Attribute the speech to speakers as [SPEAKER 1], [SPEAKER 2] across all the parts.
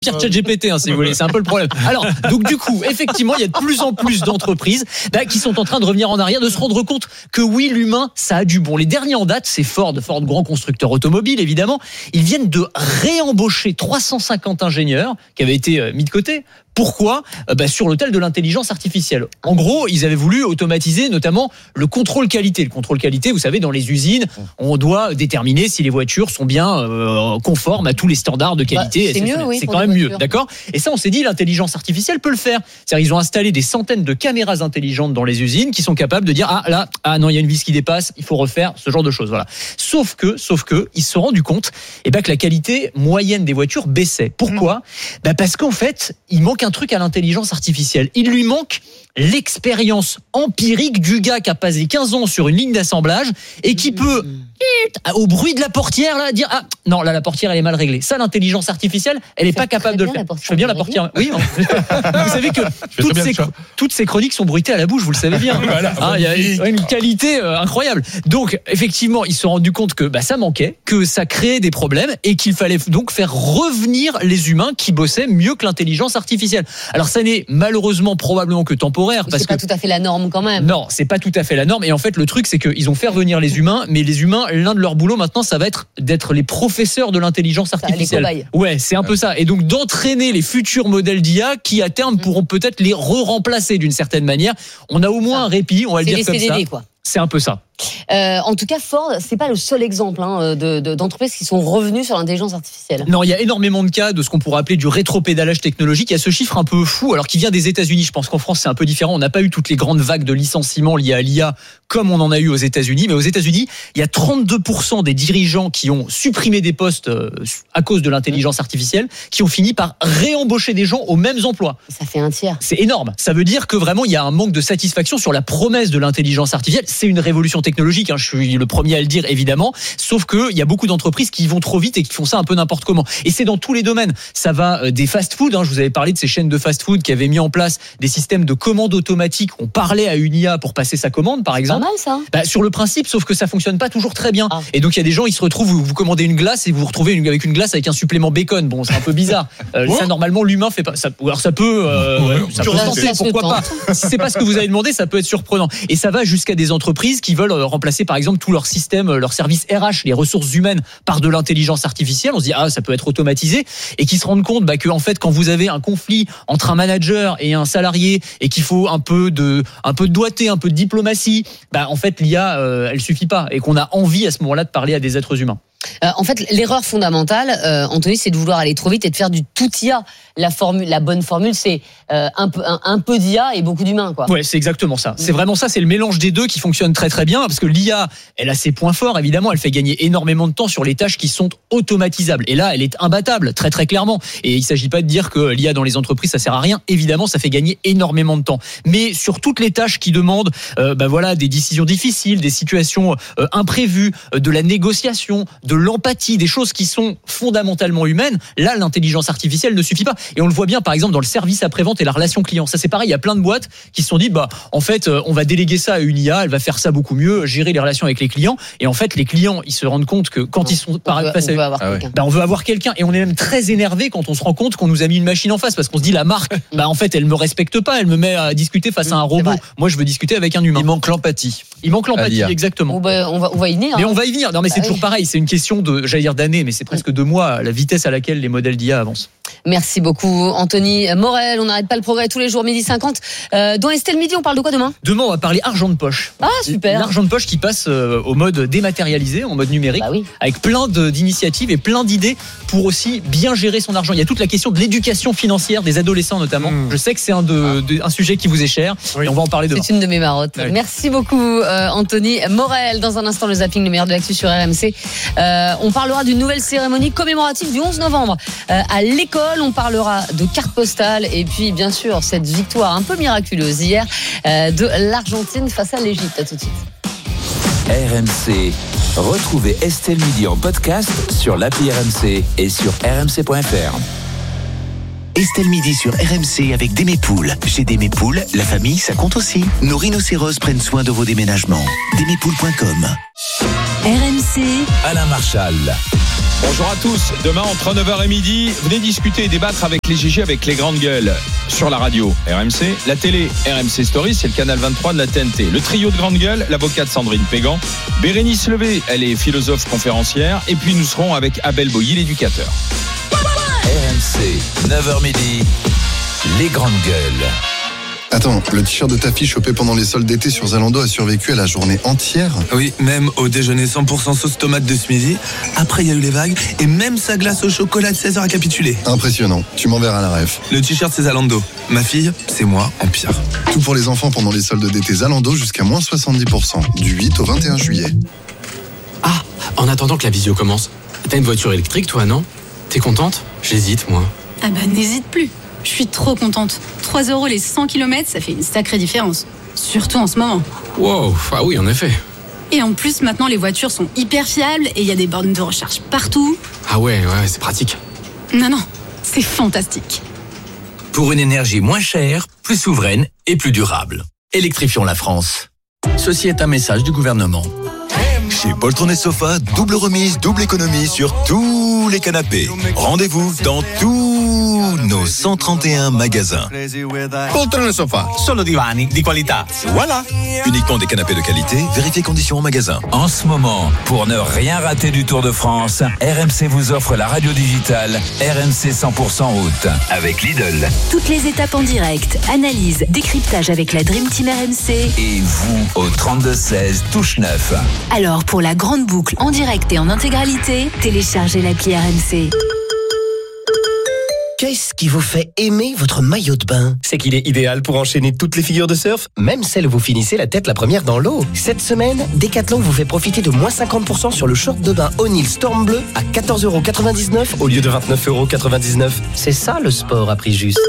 [SPEAKER 1] Pire ChatGPT, si vous voulez, c'est un peu le problème. Alors, donc du coup, effectivement, il y a de plus en plus d'entreprises qui sont en train de revenir en arrière, de se rendre compte que oui, l'humain, ça a du bon. Les derniers en date, c'est Ford, grand constructeur automobile, évidemment. Ils viennent de réembaucher 350 ingénieurs qui avaient été mis de côté. Pourquoi ? Sur l'autel de l'intelligence artificielle. En gros, ils avaient voulu automatiser notamment le contrôle qualité. Le contrôle qualité, vous savez, dans les usines, on doit déterminer si les voitures sont bien conformes à tous les standards de qualité. C'est quand même mieux, d'accord ? Et ça, on s'est dit, l'intelligence artificielle peut le faire. C'est-à-dire, ils ont installé des centaines de caméras intelligentes dans les usines qui sont capables de dire non, il y a une vis qui dépasse, il faut refaire ce genre de choses. Voilà. Sauf que, ils se sont rendus compte que la qualité moyenne des voitures baissait. Pourquoi ? Parce qu'en fait, il manque un truc à l'intelligence artificielle. Il lui manque l'expérience empirique du gars qui a passé 15 ans sur une ligne d'assemblage et qui peut, au bruit de la portière, là, dire non, là, la portière, elle est mal réglée. Ça, l'intelligence artificielle, elle n'est pas capable de le faire. Je fais bien la portière. Oui, vous savez que toutes ces chroniques sont bruitées à la bouche, vous le savez bien. Il y a une qualité incroyable. Donc, effectivement, ils se sont rendus compte que ça manquait, que ça créait des problèmes et qu'il fallait donc faire revenir les humains qui bossaient mieux que l'intelligence artificielle. Alors, ça n'est malheureusement probablement que temporaire.
[SPEAKER 2] C'est pas tout à fait la norme quand même.
[SPEAKER 1] Non, c'est pas tout à fait la norme. Et en fait, le truc, c'est qu'ils ont fait revenir les humains, mais les humains, l'un de leurs boulots maintenant, ça va être d'être les professeurs de l'intelligence artificielle.
[SPEAKER 2] Les cobayes.
[SPEAKER 1] Ouais, c'est un peu ça. Et donc d'entraîner les futurs modèles d'IA qui à terme pourront peut-être les remplacer d'une certaine manière. On a au moins un répit, on va le dire comme ça.
[SPEAKER 2] Quoi.
[SPEAKER 1] C'est un peu ça.
[SPEAKER 2] En tout cas, Ford, c'est pas le seul exemple d'entreprises qui sont revenues sur l'intelligence artificielle.
[SPEAKER 1] Non, il y a énormément de cas de ce qu'on pourrait appeler du rétropédalage technologique. Il y a ce chiffre un peu fou, alors qui vient des États-Unis. Je pense qu'en France, c'est un peu différent. On n'a pas eu toutes les grandes vagues de licenciements liées à l'IA comme on en a eu aux États-Unis. Mais aux États-Unis, il y a 32% des dirigeants qui ont supprimé des postes à cause de l'intelligence artificielle, qui ont fini par réembaucher des gens aux mêmes emplois.
[SPEAKER 2] Ça fait un tiers.
[SPEAKER 1] C'est énorme. Ça veut dire que vraiment, il y a un manque de satisfaction sur la promesse de l'intelligence artificielle. C'est une révolution technologique, je suis le premier à le dire évidemment, sauf qu'il y a beaucoup d'entreprises qui vont trop vite et qui font ça un peu n'importe comment. Et c'est dans tous les domaines. Ça va des fast-food, je vous avais parlé de ces chaînes de fast-food qui avaient mis en place des systèmes de commande automatique. On parlait à une IA pour passer sa commande, par exemple.
[SPEAKER 2] C'est pas mal ça.
[SPEAKER 1] Sur le principe, sauf que ça fonctionne pas toujours très bien. Et donc il y a des gens, ils se retrouvent, vous commandez une glace et vous vous retrouvez avec une glace avec un supplément bacon. Bon, c'est un peu bizarre. Ça normalement l'humain fait pas. Ou alors ça peut tenter, pourquoi pas. Si c'est pas ce que vous avez demandé, ça peut être surprenant. Et ça va jusqu'à des entreprises qui veulent remplacer par exemple tout leur système, leur service RH, les ressources humaines par de l'intelligence artificielle. On se dit ça peut être automatisé et qui se rendent compte que en fait quand vous avez un conflit entre un manager et un salarié et qu'il faut un peu de doigté, un peu de diplomatie, en fait l'IA elle suffit pas et qu'on a envie à ce moment-là de parler à des êtres humains.
[SPEAKER 2] En fait, l'erreur fondamentale, Anthony, c'est de vouloir aller trop vite et de faire du tout IA. La bonne formule, c'est un peu d'IA et beaucoup d'humains, quoi.
[SPEAKER 1] Ouais, c'est exactement ça. C'est vraiment ça. C'est le mélange des deux qui fonctionne très très bien parce que l'IA, elle a ses points forts. Évidemment, elle fait gagner énormément de temps sur les tâches qui sont automatisables. Et là, elle est imbattable, très très clairement. Et il s'agit pas de dire que l'IA dans les entreprises, ça sert à rien. Évidemment, ça fait gagner énormément de temps. Mais sur toutes les tâches qui demandent, des décisions difficiles, des situations imprévues, de la négociation, de l'empathie, des choses qui sont fondamentalement humaines, là l'intelligence artificielle ne suffit pas. Et on le voit bien par exemple dans le service après-vente et la relation client. Ça c'est pareil, il y a plein de boîtes qui se sont dit en fait on va déléguer ça à une IA, elle va faire ça beaucoup mieux, gérer les relations avec les clients. Et en fait les clients ils se rendent compte que quand ils sont on veut avoir quelqu'un et on est même très énervé quand on se rend compte qu'on nous a mis une machine en face parce qu'on se dit la marque en fait elle me respecte pas, elle me met à discuter face à un robot. Moi je veux discuter avec un humain.
[SPEAKER 3] Il manque l'empathie,
[SPEAKER 1] exactement.
[SPEAKER 2] On va y venir.
[SPEAKER 1] Mais on va y venir. Non mais c'est toujours pareil, c'est une question d'années, mais c'est presque 2 mois, la vitesse à laquelle les modèles d'IA avancent.
[SPEAKER 2] Merci beaucoup, Anthony Morel. On n'arrête pas le progrès tous les jours, 12h50. Dans Estelle Midi, on parle de quoi demain ?
[SPEAKER 1] Demain, on va parler argent de poche.
[SPEAKER 2] Super.
[SPEAKER 1] L'argent de poche qui passe au mode dématérialisé, en mode numérique, avec plein d'initiatives et plein d'idées pour aussi bien gérer son argent. Il y a toute la question de l'éducation financière des adolescents notamment. Je sais que c'est un sujet qui vous est cher et on va en parler demain.
[SPEAKER 2] C'est une de mes marottes.
[SPEAKER 1] Oui.
[SPEAKER 2] Merci beaucoup, Anthony Morel. Dans un instant, le zapping, le meilleur de l'actu sur RMC. On parlera d'une nouvelle cérémonie commémorative du 11 novembre à l'école. On parlera de cartes postales et puis bien sûr cette victoire un peu miraculeuse hier de l'Argentine face à l'Égypte. À tout de suite.
[SPEAKER 4] RMC. Retrouvez Estelle Midi en podcast sur l'appli RMC et sur rmc.fr.
[SPEAKER 5] Estelle Midi sur RMC avec Démépoules. Chez Démépoules, la famille, ça compte aussi. Nos rhinocéros prennent soin de vos déménagements. Démépoules.com.
[SPEAKER 6] RMC.
[SPEAKER 3] RMC,
[SPEAKER 4] Alain Marchal.
[SPEAKER 6] Bonjour à tous. Demain, entre 9h et midi, venez discuter et débattre avec les GG, avec les grandes gueules. Sur la radio, RMC. La télé, RMC Story, c'est le canal 23 de la TNT. Le trio de grandes gueules, l'avocate Sandrine Pégan. Bérénice Levé, elle est philosophe conférencière. Et puis nous serons avec Abel Boilly, l'éducateur.
[SPEAKER 4] RMC, 9h midi, les grandes gueules.
[SPEAKER 7] Attends, le t-shirt de ta fille chopé pendant les soldes d'été sur Zalando a survécu à la journée entière?
[SPEAKER 8] Oui, même au déjeuner 100% sauce tomate de ce midi. Après, il y a eu les vagues et même sa glace au chocolat de 16h a capitulé.
[SPEAKER 7] Impressionnant, tu m'enverras la ref.
[SPEAKER 8] Le t-shirt, c'est Zalando. Ma fille, c'est moi en pire.
[SPEAKER 7] Tout pour les enfants pendant les soldes d'été Zalando jusqu'à moins 70%, du 8 au 21 juillet.
[SPEAKER 9] Ah, en attendant que la visio commence, t'as une voiture électrique toi, non? T'es contente? J'hésite, moi.
[SPEAKER 10] Ah bah n'hésite plus. Je suis trop contente. 3 € les 100 km, ça fait une sacrée différence. Surtout en ce moment.
[SPEAKER 9] Wow, ah oui, en effet.
[SPEAKER 10] Et en plus, maintenant, les voitures sont hyper fiables et il y a des bornes de recharge partout.
[SPEAKER 9] Ah ouais, c'est pratique.
[SPEAKER 10] Non, c'est fantastique.
[SPEAKER 5] Pour une énergie moins chère, plus souveraine et plus durable. Électrifions la France. Ceci est un message du gouvernement.
[SPEAKER 11] Chez Poltron et Sofa, double remise, double économie sur tous les canapés. Rendez-vous dans tous nos 131 magasins.
[SPEAKER 5] Poltron et Sofa, solo divani di qualità. Voilà.
[SPEAKER 11] Uniquement des canapés de qualité, vérifiez conditions en magasin.
[SPEAKER 4] En ce moment, pour ne rien rater du Tour de France, RMC vous offre la radio digitale RMC 100% haute avec Lidl.
[SPEAKER 3] toutes les étapes en direct, analyse, décryptage avec la Dream Team RMC.
[SPEAKER 4] Et vous au 32-16 touche 9.
[SPEAKER 3] Alors pour la grande boucle en direct et en intégralité, téléchargez l'appli RMC.
[SPEAKER 12] Qu'est-ce qui vous fait aimer votre maillot de bain? C'est qu'il est idéal pour enchaîner toutes les figures de surf, même celles où vous finissez la tête la première dans l'eau. Cette semaine, Decathlon vous fait profiter de moins 50% sur le short de bain O'Neill Storm Bleu à 14,99€ au lieu de 29,99€. C'est ça le sport à prix juste.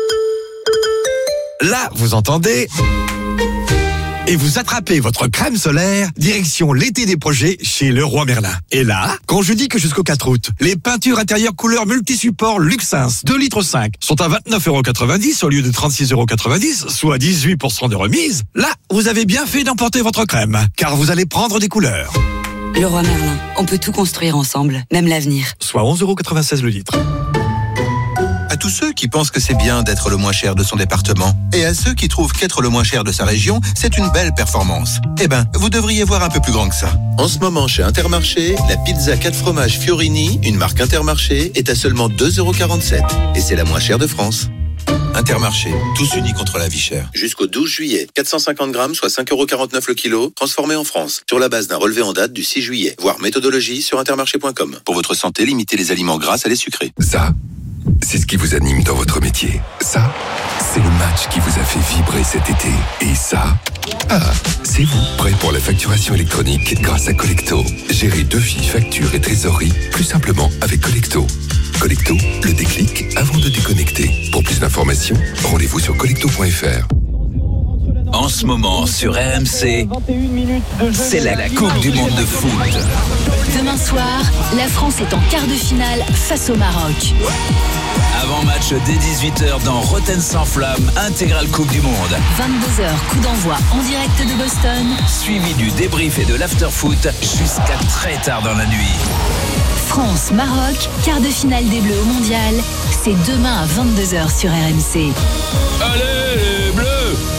[SPEAKER 13] Là, vous entendez? Et vous attrapez votre crème solaire, direction l'été des projets chez Leroy Merlin. Et là, quand je dis que jusqu'au 4 août, les peintures intérieures couleur multi-support Luxins 2,5 litres sont à 29,90€ au lieu de 36,90€, soit 18% de remise, là, vous avez bien fait d'emporter votre crème, car vous allez prendre des couleurs.
[SPEAKER 14] Leroy Merlin, on peut tout construire ensemble, même l'avenir.
[SPEAKER 13] Soit 11,96€ le litre.
[SPEAKER 15] À tous ceux qui pensent que c'est bien d'être le moins cher de son département, et à ceux qui trouvent qu'être le moins cher de sa région, c'est une belle performance. Eh ben, vous devriez voir un peu plus grand que ça. En ce moment, chez Intermarché, la pizza 4 fromages Fiorini, une marque Intermarché, est à seulement 2,47€. Et c'est la moins chère de France. Intermarché, tous unis contre la vie chère. Jusqu'au 12 juillet, 450 grammes, soit 5,49€ le kilo, transformé en France, sur la base d'un relevé en date du 6 juillet. Voir méthodologie sur intermarché.com. Pour votre santé, limitez les aliments gras à les sucrés.
[SPEAKER 16] Ça, c'est ce qui vous anime dans votre métier. Ça, c'est le match qui vous a fait vibrer cet été. Et ça, c'est vous, prêt pour la facturation électronique grâce à Collecto. Gérez devis, factures et trésorerie plus simplement avec Collecto. Collecto, le déclic avant de déconnecter. Pour plus d'informations, rendez-vous sur collecto.fr.
[SPEAKER 4] En ce moment sur RMC, c'est la Coupe du Monde de foot.
[SPEAKER 3] Demain soir, la France est en quart de finale face au Maroc.
[SPEAKER 4] Avant-match dès 18h dans Rotten sans flamme, intégrale Coupe du Monde.
[SPEAKER 3] 22h, coup d'envoi en direct de Boston.
[SPEAKER 4] Suivi du débrief et de l'after-foot jusqu'à très tard dans la nuit.
[SPEAKER 3] France-Maroc, quart de finale des Bleus au Mondial. C'est demain à 22h sur RMC.
[SPEAKER 4] Allez les Bleus!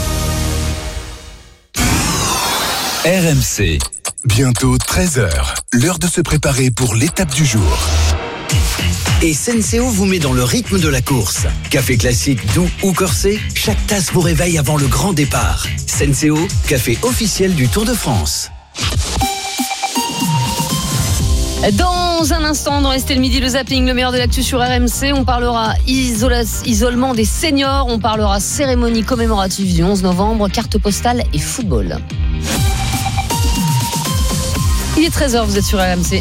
[SPEAKER 4] RMC.
[SPEAKER 16] Bientôt 13h, l'heure de se préparer pour l'étape du jour.
[SPEAKER 12] Et Senseo vous met dans le rythme de la course. Café classique, doux ou corsé, chaque tasse vous réveille avant le grand départ. Senseo, café officiel du Tour de France.
[SPEAKER 2] Dans un instant, dans Estelle Midi, le zapping, le meilleur de l'actu sur RMC, on parlera isolement des seniors, on parlera cérémonie commémorative du 11 novembre, carte postale et football. Il est 13h, vous êtes sur RMC.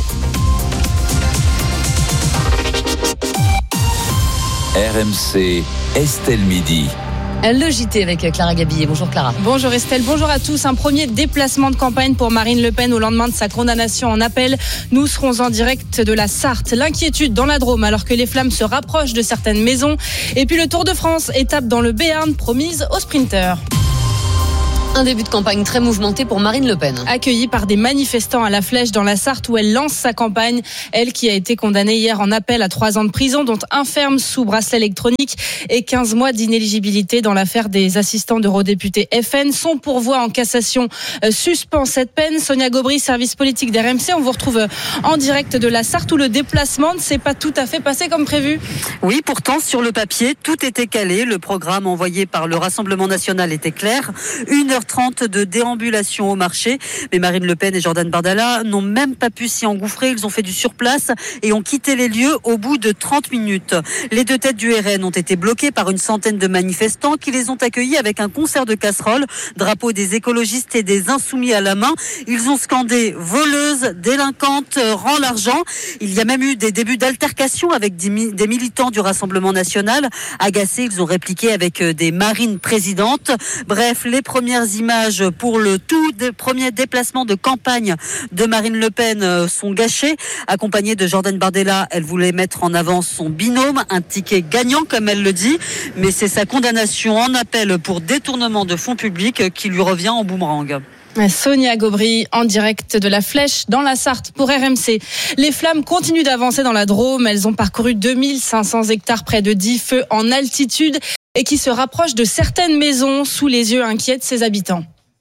[SPEAKER 4] RMC, Estelle Midi.
[SPEAKER 2] Le JT avec Clara Gabillet. Bonjour Clara.
[SPEAKER 17] Bonjour Estelle, bonjour à tous. Un premier déplacement de campagne pour Marine Le Pen au lendemain de sa condamnation en appel. Nous serons en direct de la Sarthe. L'inquiétude dans la Drôme alors que les flammes se rapprochent de certaines maisons. Et puis le Tour de France, étape dans le Béarn promise aux sprinteurs.
[SPEAKER 2] Un début de campagne très mouvementé pour Marine Le Pen.
[SPEAKER 17] Accueillie par des manifestants à la Flèche dans la Sarthe où elle lance sa campagne. Elle qui a été condamnée hier en appel à 3 ans de prison, dont 1 ferme sous bracelet électronique et 15 mois d'inéligibilité dans l'affaire des assistants d'eurodéputés FN. Son pourvoi en cassation suspend cette peine. Sonia Gobry, service politique d'RMC. On vous retrouve en direct de la Sarthe où le déplacement ne s'est pas tout à fait passé comme prévu.
[SPEAKER 18] Oui, pourtant, sur le papier, tout était calé. Le programme envoyé par le Rassemblement national était clair. 1h30 de déambulation au marché. Mais Marine Le Pen et Jordan Bardella n'ont même pas pu s'y engouffrer. Ils ont fait du surplace et ont quitté les lieux au bout de 30 minutes. Les 2 têtes du RN ont été bloquées par une centaine de manifestants qui les ont accueillis avec un concert de casseroles, drapeau des écologistes et des insoumis à la main. Ils ont scandé « voleuse, délinquante, rends l'argent ». Il y a même eu des débuts d'altercation avec des militants du Rassemblement national. Agacés, ils ont répliqué avec des marines présidentes. Bref, les premières images pour le tout premier déplacement de campagne de Marine Le Pen sont gâchées. Accompagnée de Jordan Bardella, elle voulait mettre en avant son binôme, un ticket gagnant comme elle le dit, mais c'est sa condamnation en appel pour détournement de fonds publics qui lui revient en boomerang.
[SPEAKER 17] Sonia Gobry en direct de la Flèche dans la Sarthe pour RMC. Les flammes continuent d'avancer dans la Drôme. Elles ont parcouru 2500 hectares près de 10 feux en altitude et qui se rapprochent de certaines maisons sous les yeux inquiets de ses habitants.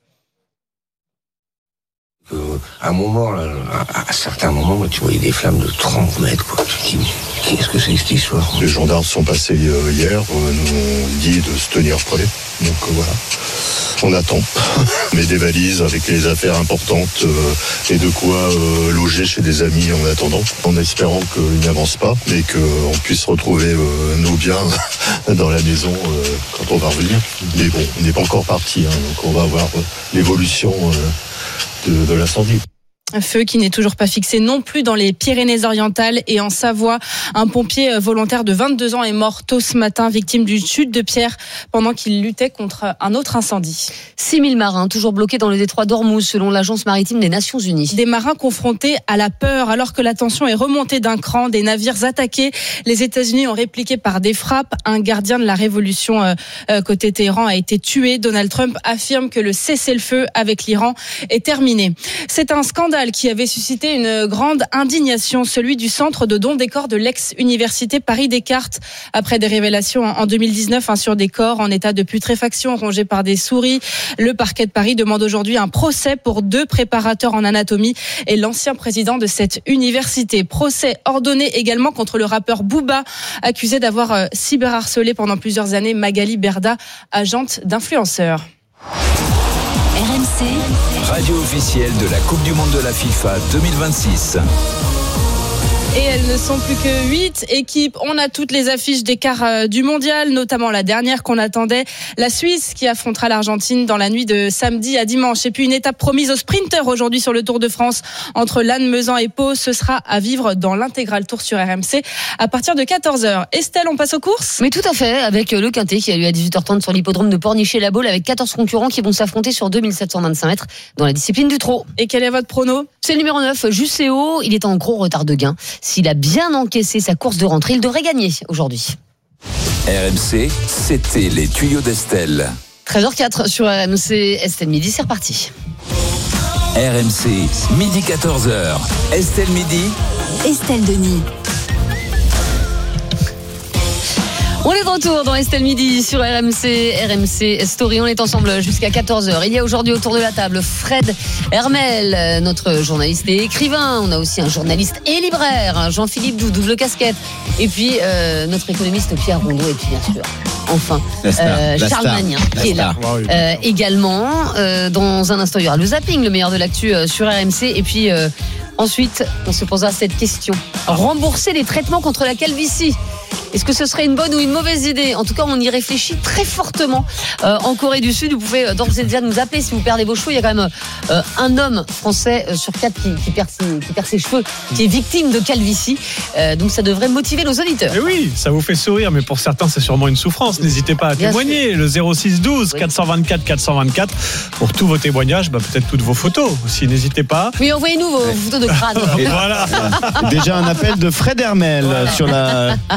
[SPEAKER 19] À un moment, à certains moments, tu voyais des flammes de 30 mètres, quoi. Tu te dis, qu'est-ce que c'est cette histoire?
[SPEAKER 20] Les gendarmes sont passés hier, nous ont dit de se tenir prêts. Donc voilà, on attend. On met des valises avec les affaires importantes et de quoi loger chez des amis en attendant. En espérant qu'ils n'avancent pas, mais qu'on puisse retrouver nos biens dans la maison quand on va revenir. Mais bon, on n'est pas encore parti, donc on va voir l'évolution de l'incendie.
[SPEAKER 17] Un feu qui n'est toujours pas fixé non plus dans les Pyrénées-Orientales et en Savoie. Un pompier volontaire de 22 ans est mort tôt ce matin, victime d'une chute de pierre pendant qu'il luttait contre un autre incendie.
[SPEAKER 2] 6000 marins toujours bloqués dans le détroit d'Ormuz selon l'Agence maritime des Nations Unies.
[SPEAKER 17] Des marins confrontés à la peur alors que la tension est remontée d'un cran, des navires attaqués. Les États-Unis ont répliqué par des frappes. Un gardien de la révolution côté Téhéran a été tué. Donald Trump affirme que le cessez-le-feu avec l'Iran est terminé. C'est un scandale qui avait suscité une grande indignation, celui du centre de don des corps de l'ex-université Paris-Descartes. Après des révélations en 2019 sur des corps en état de putréfaction rongés par des souris, le parquet de Paris demande aujourd'hui un procès pour 2 préparateurs en anatomie et l'ancien président de cette université. Procès ordonné également contre le rappeur Booba, accusé d'avoir cyberharcelé pendant plusieurs années Magali Berda, agente d'influenceurs.
[SPEAKER 3] RMC,
[SPEAKER 4] radio officielle de la Coupe du Monde de la FIFA 2026.
[SPEAKER 17] Et elles ne sont plus que 8 équipes. On a toutes les affiches des quarts du mondial, notamment la dernière qu'on attendait, la Suisse qui affrontera l'Argentine dans la nuit de samedi à dimanche. Et puis une étape promise aux sprinters aujourd'hui sur le Tour de France entre Lannemezan et Pau. Ce sera à vivre dans l'intégral Tour sur RMC à partir de 14h. Estelle, on passe aux courses?
[SPEAKER 2] Mais tout à fait, avec le Quintet qui a lieu à 18h30 sur l'hippodrome de Pornichet-la-Baule avec 14 concurrents qui vont s'affronter sur 2725 mètres dans la discipline du trot.
[SPEAKER 17] Et quel est votre prono?
[SPEAKER 2] C'est le numéro 9, Jusséo. Il est en gros retard de gain. S'il a bien encaissé sa course de rentrée, il devrait gagner aujourd'hui.
[SPEAKER 4] RMC, c'était les tuyaux d'Estelle.
[SPEAKER 2] 13h04 sur RMC, Estelle Midi, c'est reparti.
[SPEAKER 4] RMC, midi 14h. Estelle Midi.
[SPEAKER 3] Estelle Denis.
[SPEAKER 2] On est de retour dans Estelle Midi sur RMC Story. On est ensemble jusqu'à 14h. Il y a aujourd'hui autour de la table Fred Hermel, notre journaliste et écrivain. On a aussi un journaliste et libraire, Jean-Philippe Doux, double casquette. Et puis notre économiste Pierre Rondeau. Et puis bien sûr, enfin, Charles Magnin qui est là également. Dans un instant, il y aura le zapping, le meilleur de l'actu sur RMC. Et puis ensuite, on se posera cette question. Rembourser les traitements contre la calvitie. Est-ce que ce serait une bonne ou une mauvaise idée? En tout cas, on y réfléchit très fortement en Corée du Sud. Vous pouvez d'ores et déjà nous appeler si vous perdez vos cheveux. Il y a quand même un homme français sur 4 qui perd ses cheveux, qui est victime de calvitie. Donc ça devrait motiver nos auditeurs.
[SPEAKER 21] Et oui, ça vous fait sourire, mais pour certains, c'est sûrement une souffrance. N'hésitez pas à témoigner. Le 06 12 424 424 pour tous vos témoignages, peut-être toutes vos photos aussi. N'hésitez pas.
[SPEAKER 2] Oui, envoyez-nous vos photos de crâne.
[SPEAKER 21] Et voilà.
[SPEAKER 22] Déjà un appel de Fred Hermel sur la.
[SPEAKER 21] Partagez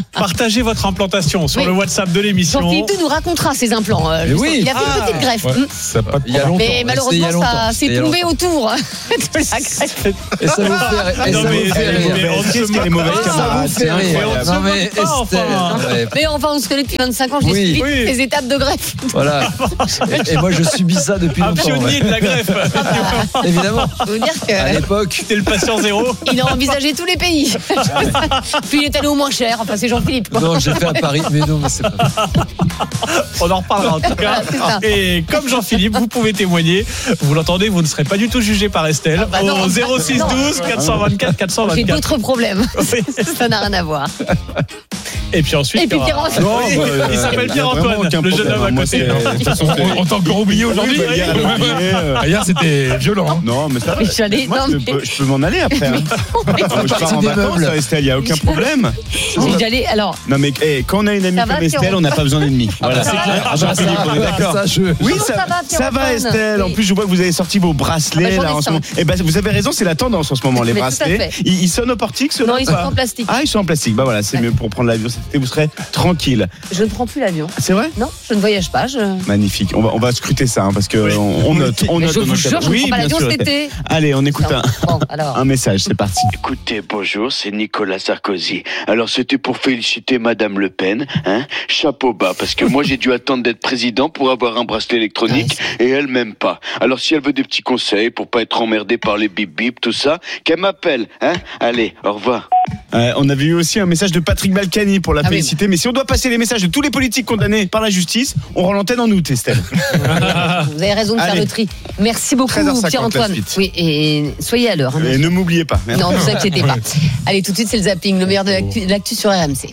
[SPEAKER 21] partagez votre implantation sur le WhatsApp de l'émission.
[SPEAKER 2] Jean-Philippe nous racontera ses implants.
[SPEAKER 21] Oui.
[SPEAKER 2] Il a fait une petite greffe.
[SPEAKER 21] Il y a longtemps.
[SPEAKER 2] Mais malheureusement, ça s'est tombé autour de la greffe.
[SPEAKER 1] Et ça vous fait rire.
[SPEAKER 21] Qu'est-ce qu'elle est mauvaise camarade.
[SPEAKER 1] C'est incroyable. Non mais Estelle.
[SPEAKER 2] Mais enfin, on se connaît depuis 25 ans. J'ai suivi toutes les étapes de greffe.
[SPEAKER 1] Voilà. Et moi, je subis ça depuis longtemps.
[SPEAKER 21] Un pionnier de la greffe.
[SPEAKER 1] Évidemment.
[SPEAKER 2] Je veux dire que
[SPEAKER 1] à l'époque,
[SPEAKER 21] c'était le patient zéro.
[SPEAKER 2] Il a envisagé tous les pays. Puis il est allé au moins cher. Enfin, c'est Jean-Philippe.
[SPEAKER 1] Non, j'ai fait à Paris, mais non, mais c'est pas.
[SPEAKER 21] On en reparlera en tout cas. Et comme Jean-Philippe, vous pouvez témoigner. Vous l'entendez, vous ne serez pas du tout jugé par Estelle. Au 06 12 424 424.
[SPEAKER 2] J'ai d'autres problèmes. Ça n'a rien à voir.
[SPEAKER 21] Et puis ensuite,
[SPEAKER 2] et puis Pierre-Antoine.
[SPEAKER 21] Il s'appelle Pierre-Antoine, le jeune homme à côté.
[SPEAKER 22] De toute façon, on t'a encore oublié aujourd'hui. Hier, c'était violent.
[SPEAKER 23] Non, mais ça va. Moi, je peux m'en aller après. Je pars en vacances, Estelle, il n'y a aucun problème.
[SPEAKER 2] J'allais, alors.
[SPEAKER 23] Non, mais quand on a une amie comme Estelle, on n'a pas besoin d'ennemis. Voilà, c'est clair. Jean-Philippe, on est d'accord. Oui, ça va, Estelle. En plus, je vois que vous avez sorti vos bracelets là en ce moment. Eh ben, vous avez raison, c'est la tendance en ce moment, les bracelets. Ils sonnent au portique, ceux-là?
[SPEAKER 2] Non, ils sont en plastique.
[SPEAKER 23] Ah, ils sont en plastique. Bah voilà, c'est mieux pour prendre l'avion. Vous serez tranquille.
[SPEAKER 2] Je ne prends plus l'avion.
[SPEAKER 23] C'est vrai?
[SPEAKER 2] Non, je ne voyage pas.
[SPEAKER 23] Magnifique. On va scruter ça parce que on note.
[SPEAKER 2] Je vous jure, je ne prends pas l'avion cet été.
[SPEAKER 23] Allez, on écoute un message. C'est parti.
[SPEAKER 24] Écoutez, bonjour, c'est Nicolas Sarkozy. Alors c'était pour féliciter Madame Le Pen, hein. Chapeau bas, parce que moi j'ai dû attendre d'être président pour avoir un bracelet électronique et elle même pas. Alors si elle veut des petits conseils pour pas être emmerdée par les bip bip, tout ça, qu'elle m'appelle, hein. Allez, au revoir.
[SPEAKER 23] On avait eu aussi un message de Patrick Balkany pour la féliciter, mais si on doit passer les messages de tous les politiques condamnés par la justice, on rend l'antenne en août, Estelle.
[SPEAKER 2] Vous avez raison de faire le tri. Merci beaucoup, Pierre-Antoine. Oui, et soyez à l'heure. Hein,
[SPEAKER 23] et ne m'oubliez pas. Merci.
[SPEAKER 2] Non, ne vous inquiétez pas. Allez, tout de suite, c'est le zapping, le meilleur de l'actu sur RMC.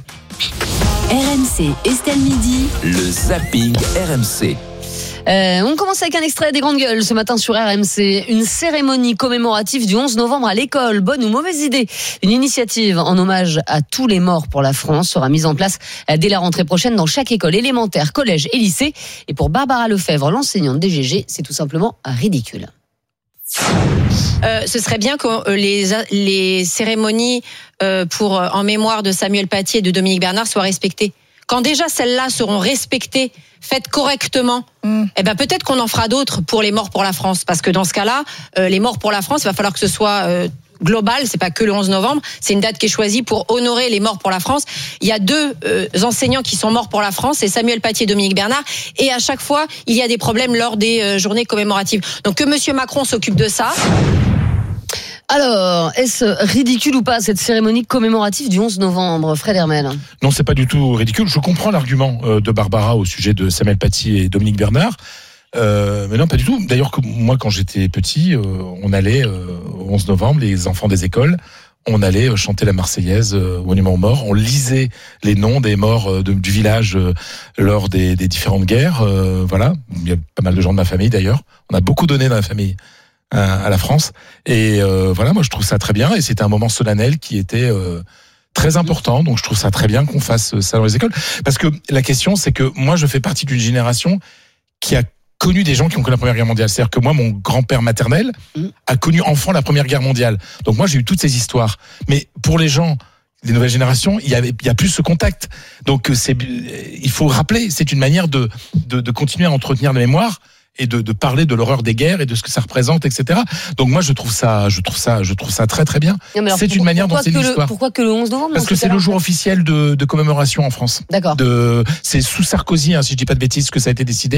[SPEAKER 3] RMC, Estelle Midi.
[SPEAKER 4] Le zapping RMC.
[SPEAKER 2] On commence avec un extrait des Grandes Gueules ce matin sur RMC. Une cérémonie commémorative du 11 novembre à l'école. Bonne ou mauvaise idée? Une initiative en hommage à tous les morts pour la France sera mise en place dès la rentrée prochaine dans chaque école élémentaire, collège et lycée. Et pour Barbara Lefebvre, l'enseignante des GG, c'est tout simplement ridicule.
[SPEAKER 25] Ce serait bien que les cérémonies en mémoire de Samuel Paty et de Dominique Bernard soient respectées. Quand déjà celles-là seront respectées, faites correctement, eh ben peut-être qu'on en fera d'autres pour les morts pour la France. Parce que dans ce cas-là, les morts pour la France, il va falloir que ce soit global, c'est pas que le 11 novembre, c'est une date qui est choisie pour honorer les morts pour la France. Il y a deux enseignants qui sont morts pour la France, c'est Samuel Paty et Dominique Bernard, et à chaque fois, il y a des problèmes lors des journées commémoratives. Donc que monsieur Macron s'occupe de ça.
[SPEAKER 2] Alors, est-ce ridicule ou pas cette cérémonie commémorative du 11 novembre, Fred Hermel?
[SPEAKER 22] Non, c'est pas du tout ridicule. Je comprends l'argument de Barbara au sujet de Samuel Paty et Dominique Bernard. Mais non, pas du tout. D'ailleurs, moi, quand j'étais petit, on allait au 11 novembre, les enfants des écoles, on allait chanter la Marseillaise au monument aux morts. On lisait les noms des morts du village lors des différentes guerres. Voilà, il y a pas mal de gens de ma famille d'ailleurs. On a beaucoup donné dans la famille à la France. Et voilà, moi je trouve ça très bien. Et c'était un moment solennel qui était très important. Donc je trouve ça très bien qu'on fasse ça dans les écoles. Parce que la question, c'est que moi je fais partie d'une génération qui a connu des gens qui ont connu la Première Guerre mondiale. C'est-à-dire que moi, mon grand-père maternel a connu enfant la Première Guerre mondiale. Donc moi, j'ai eu toutes ces histoires. Mais pour les gens des nouvelles générations, il y a plus ce contact. Donc il faut rappeler, c'est une manière de continuer à entretenir la mémoire et de parler de l'horreur des guerres et de ce que ça représente, etc. Donc moi, je trouve ça très très bien. C'est une manière d'enseigner l'histoire.
[SPEAKER 2] Pourquoi que le 11 novembre?
[SPEAKER 22] Parce que c'est le jour officiel de commémoration en France.
[SPEAKER 2] D'accord.
[SPEAKER 22] C'est sous Sarkozy, si je dis pas de bêtises, que ça a été décidé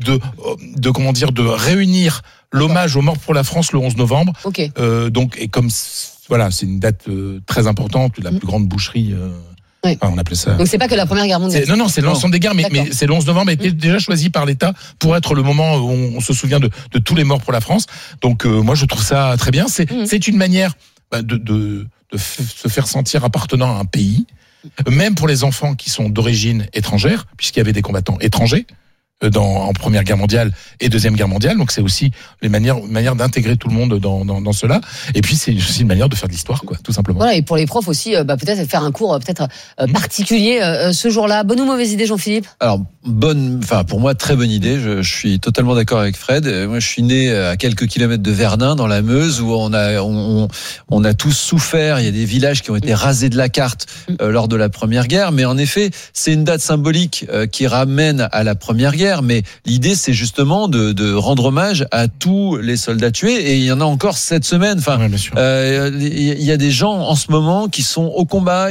[SPEAKER 22] de réunir l'hommage aux morts pour la France le 11 novembre.
[SPEAKER 2] Okay.
[SPEAKER 22] Donc et comme voilà, c'est une date très importante, la plus grande boucherie.
[SPEAKER 2] Oui.
[SPEAKER 22] Enfin, on appelait ça.
[SPEAKER 2] Donc c'est pas que la Première Guerre mondiale.
[SPEAKER 22] Non, c'est l'ensemble des guerres, mais c'est le 11 novembre, a été déjà choisi par l'État pour être le moment où on se souvient de tous les morts pour la France. Donc moi je trouve ça très bien. C'est une manière de se faire sentir appartenant à un pays, même pour les enfants qui sont d'origine étrangère, puisqu'il y avait des combattants étrangers. en Première Guerre mondiale et Deuxième Guerre mondiale. Donc c'est aussi les manières d'intégrer tout le monde dans cela. Et puis c'est aussi une manière de faire de l'histoire, quoi, tout simplement.
[SPEAKER 2] Voilà, et pour les profs aussi, peut-être faire un cours particulier ce jour-là. Bonne ou mauvaise idée, Jean-Philippe ?
[SPEAKER 1] Alors pour moi très bonne idée. Je suis totalement d'accord avec Fred. Moi, je suis né à quelques kilomètres de Verdun, dans la Meuse, où on a tous souffert. Il y a des villages qui ont été rasés de la carte lors de la Première Guerre. Mais en effet, c'est une date symbolique qui ramène à la Première Guerre. Mais l'idée, c'est justement de rendre hommage à tous les soldats tués. Et il y en a encore cette semaine. Enfin, il y a des gens en ce moment qui sont au combat.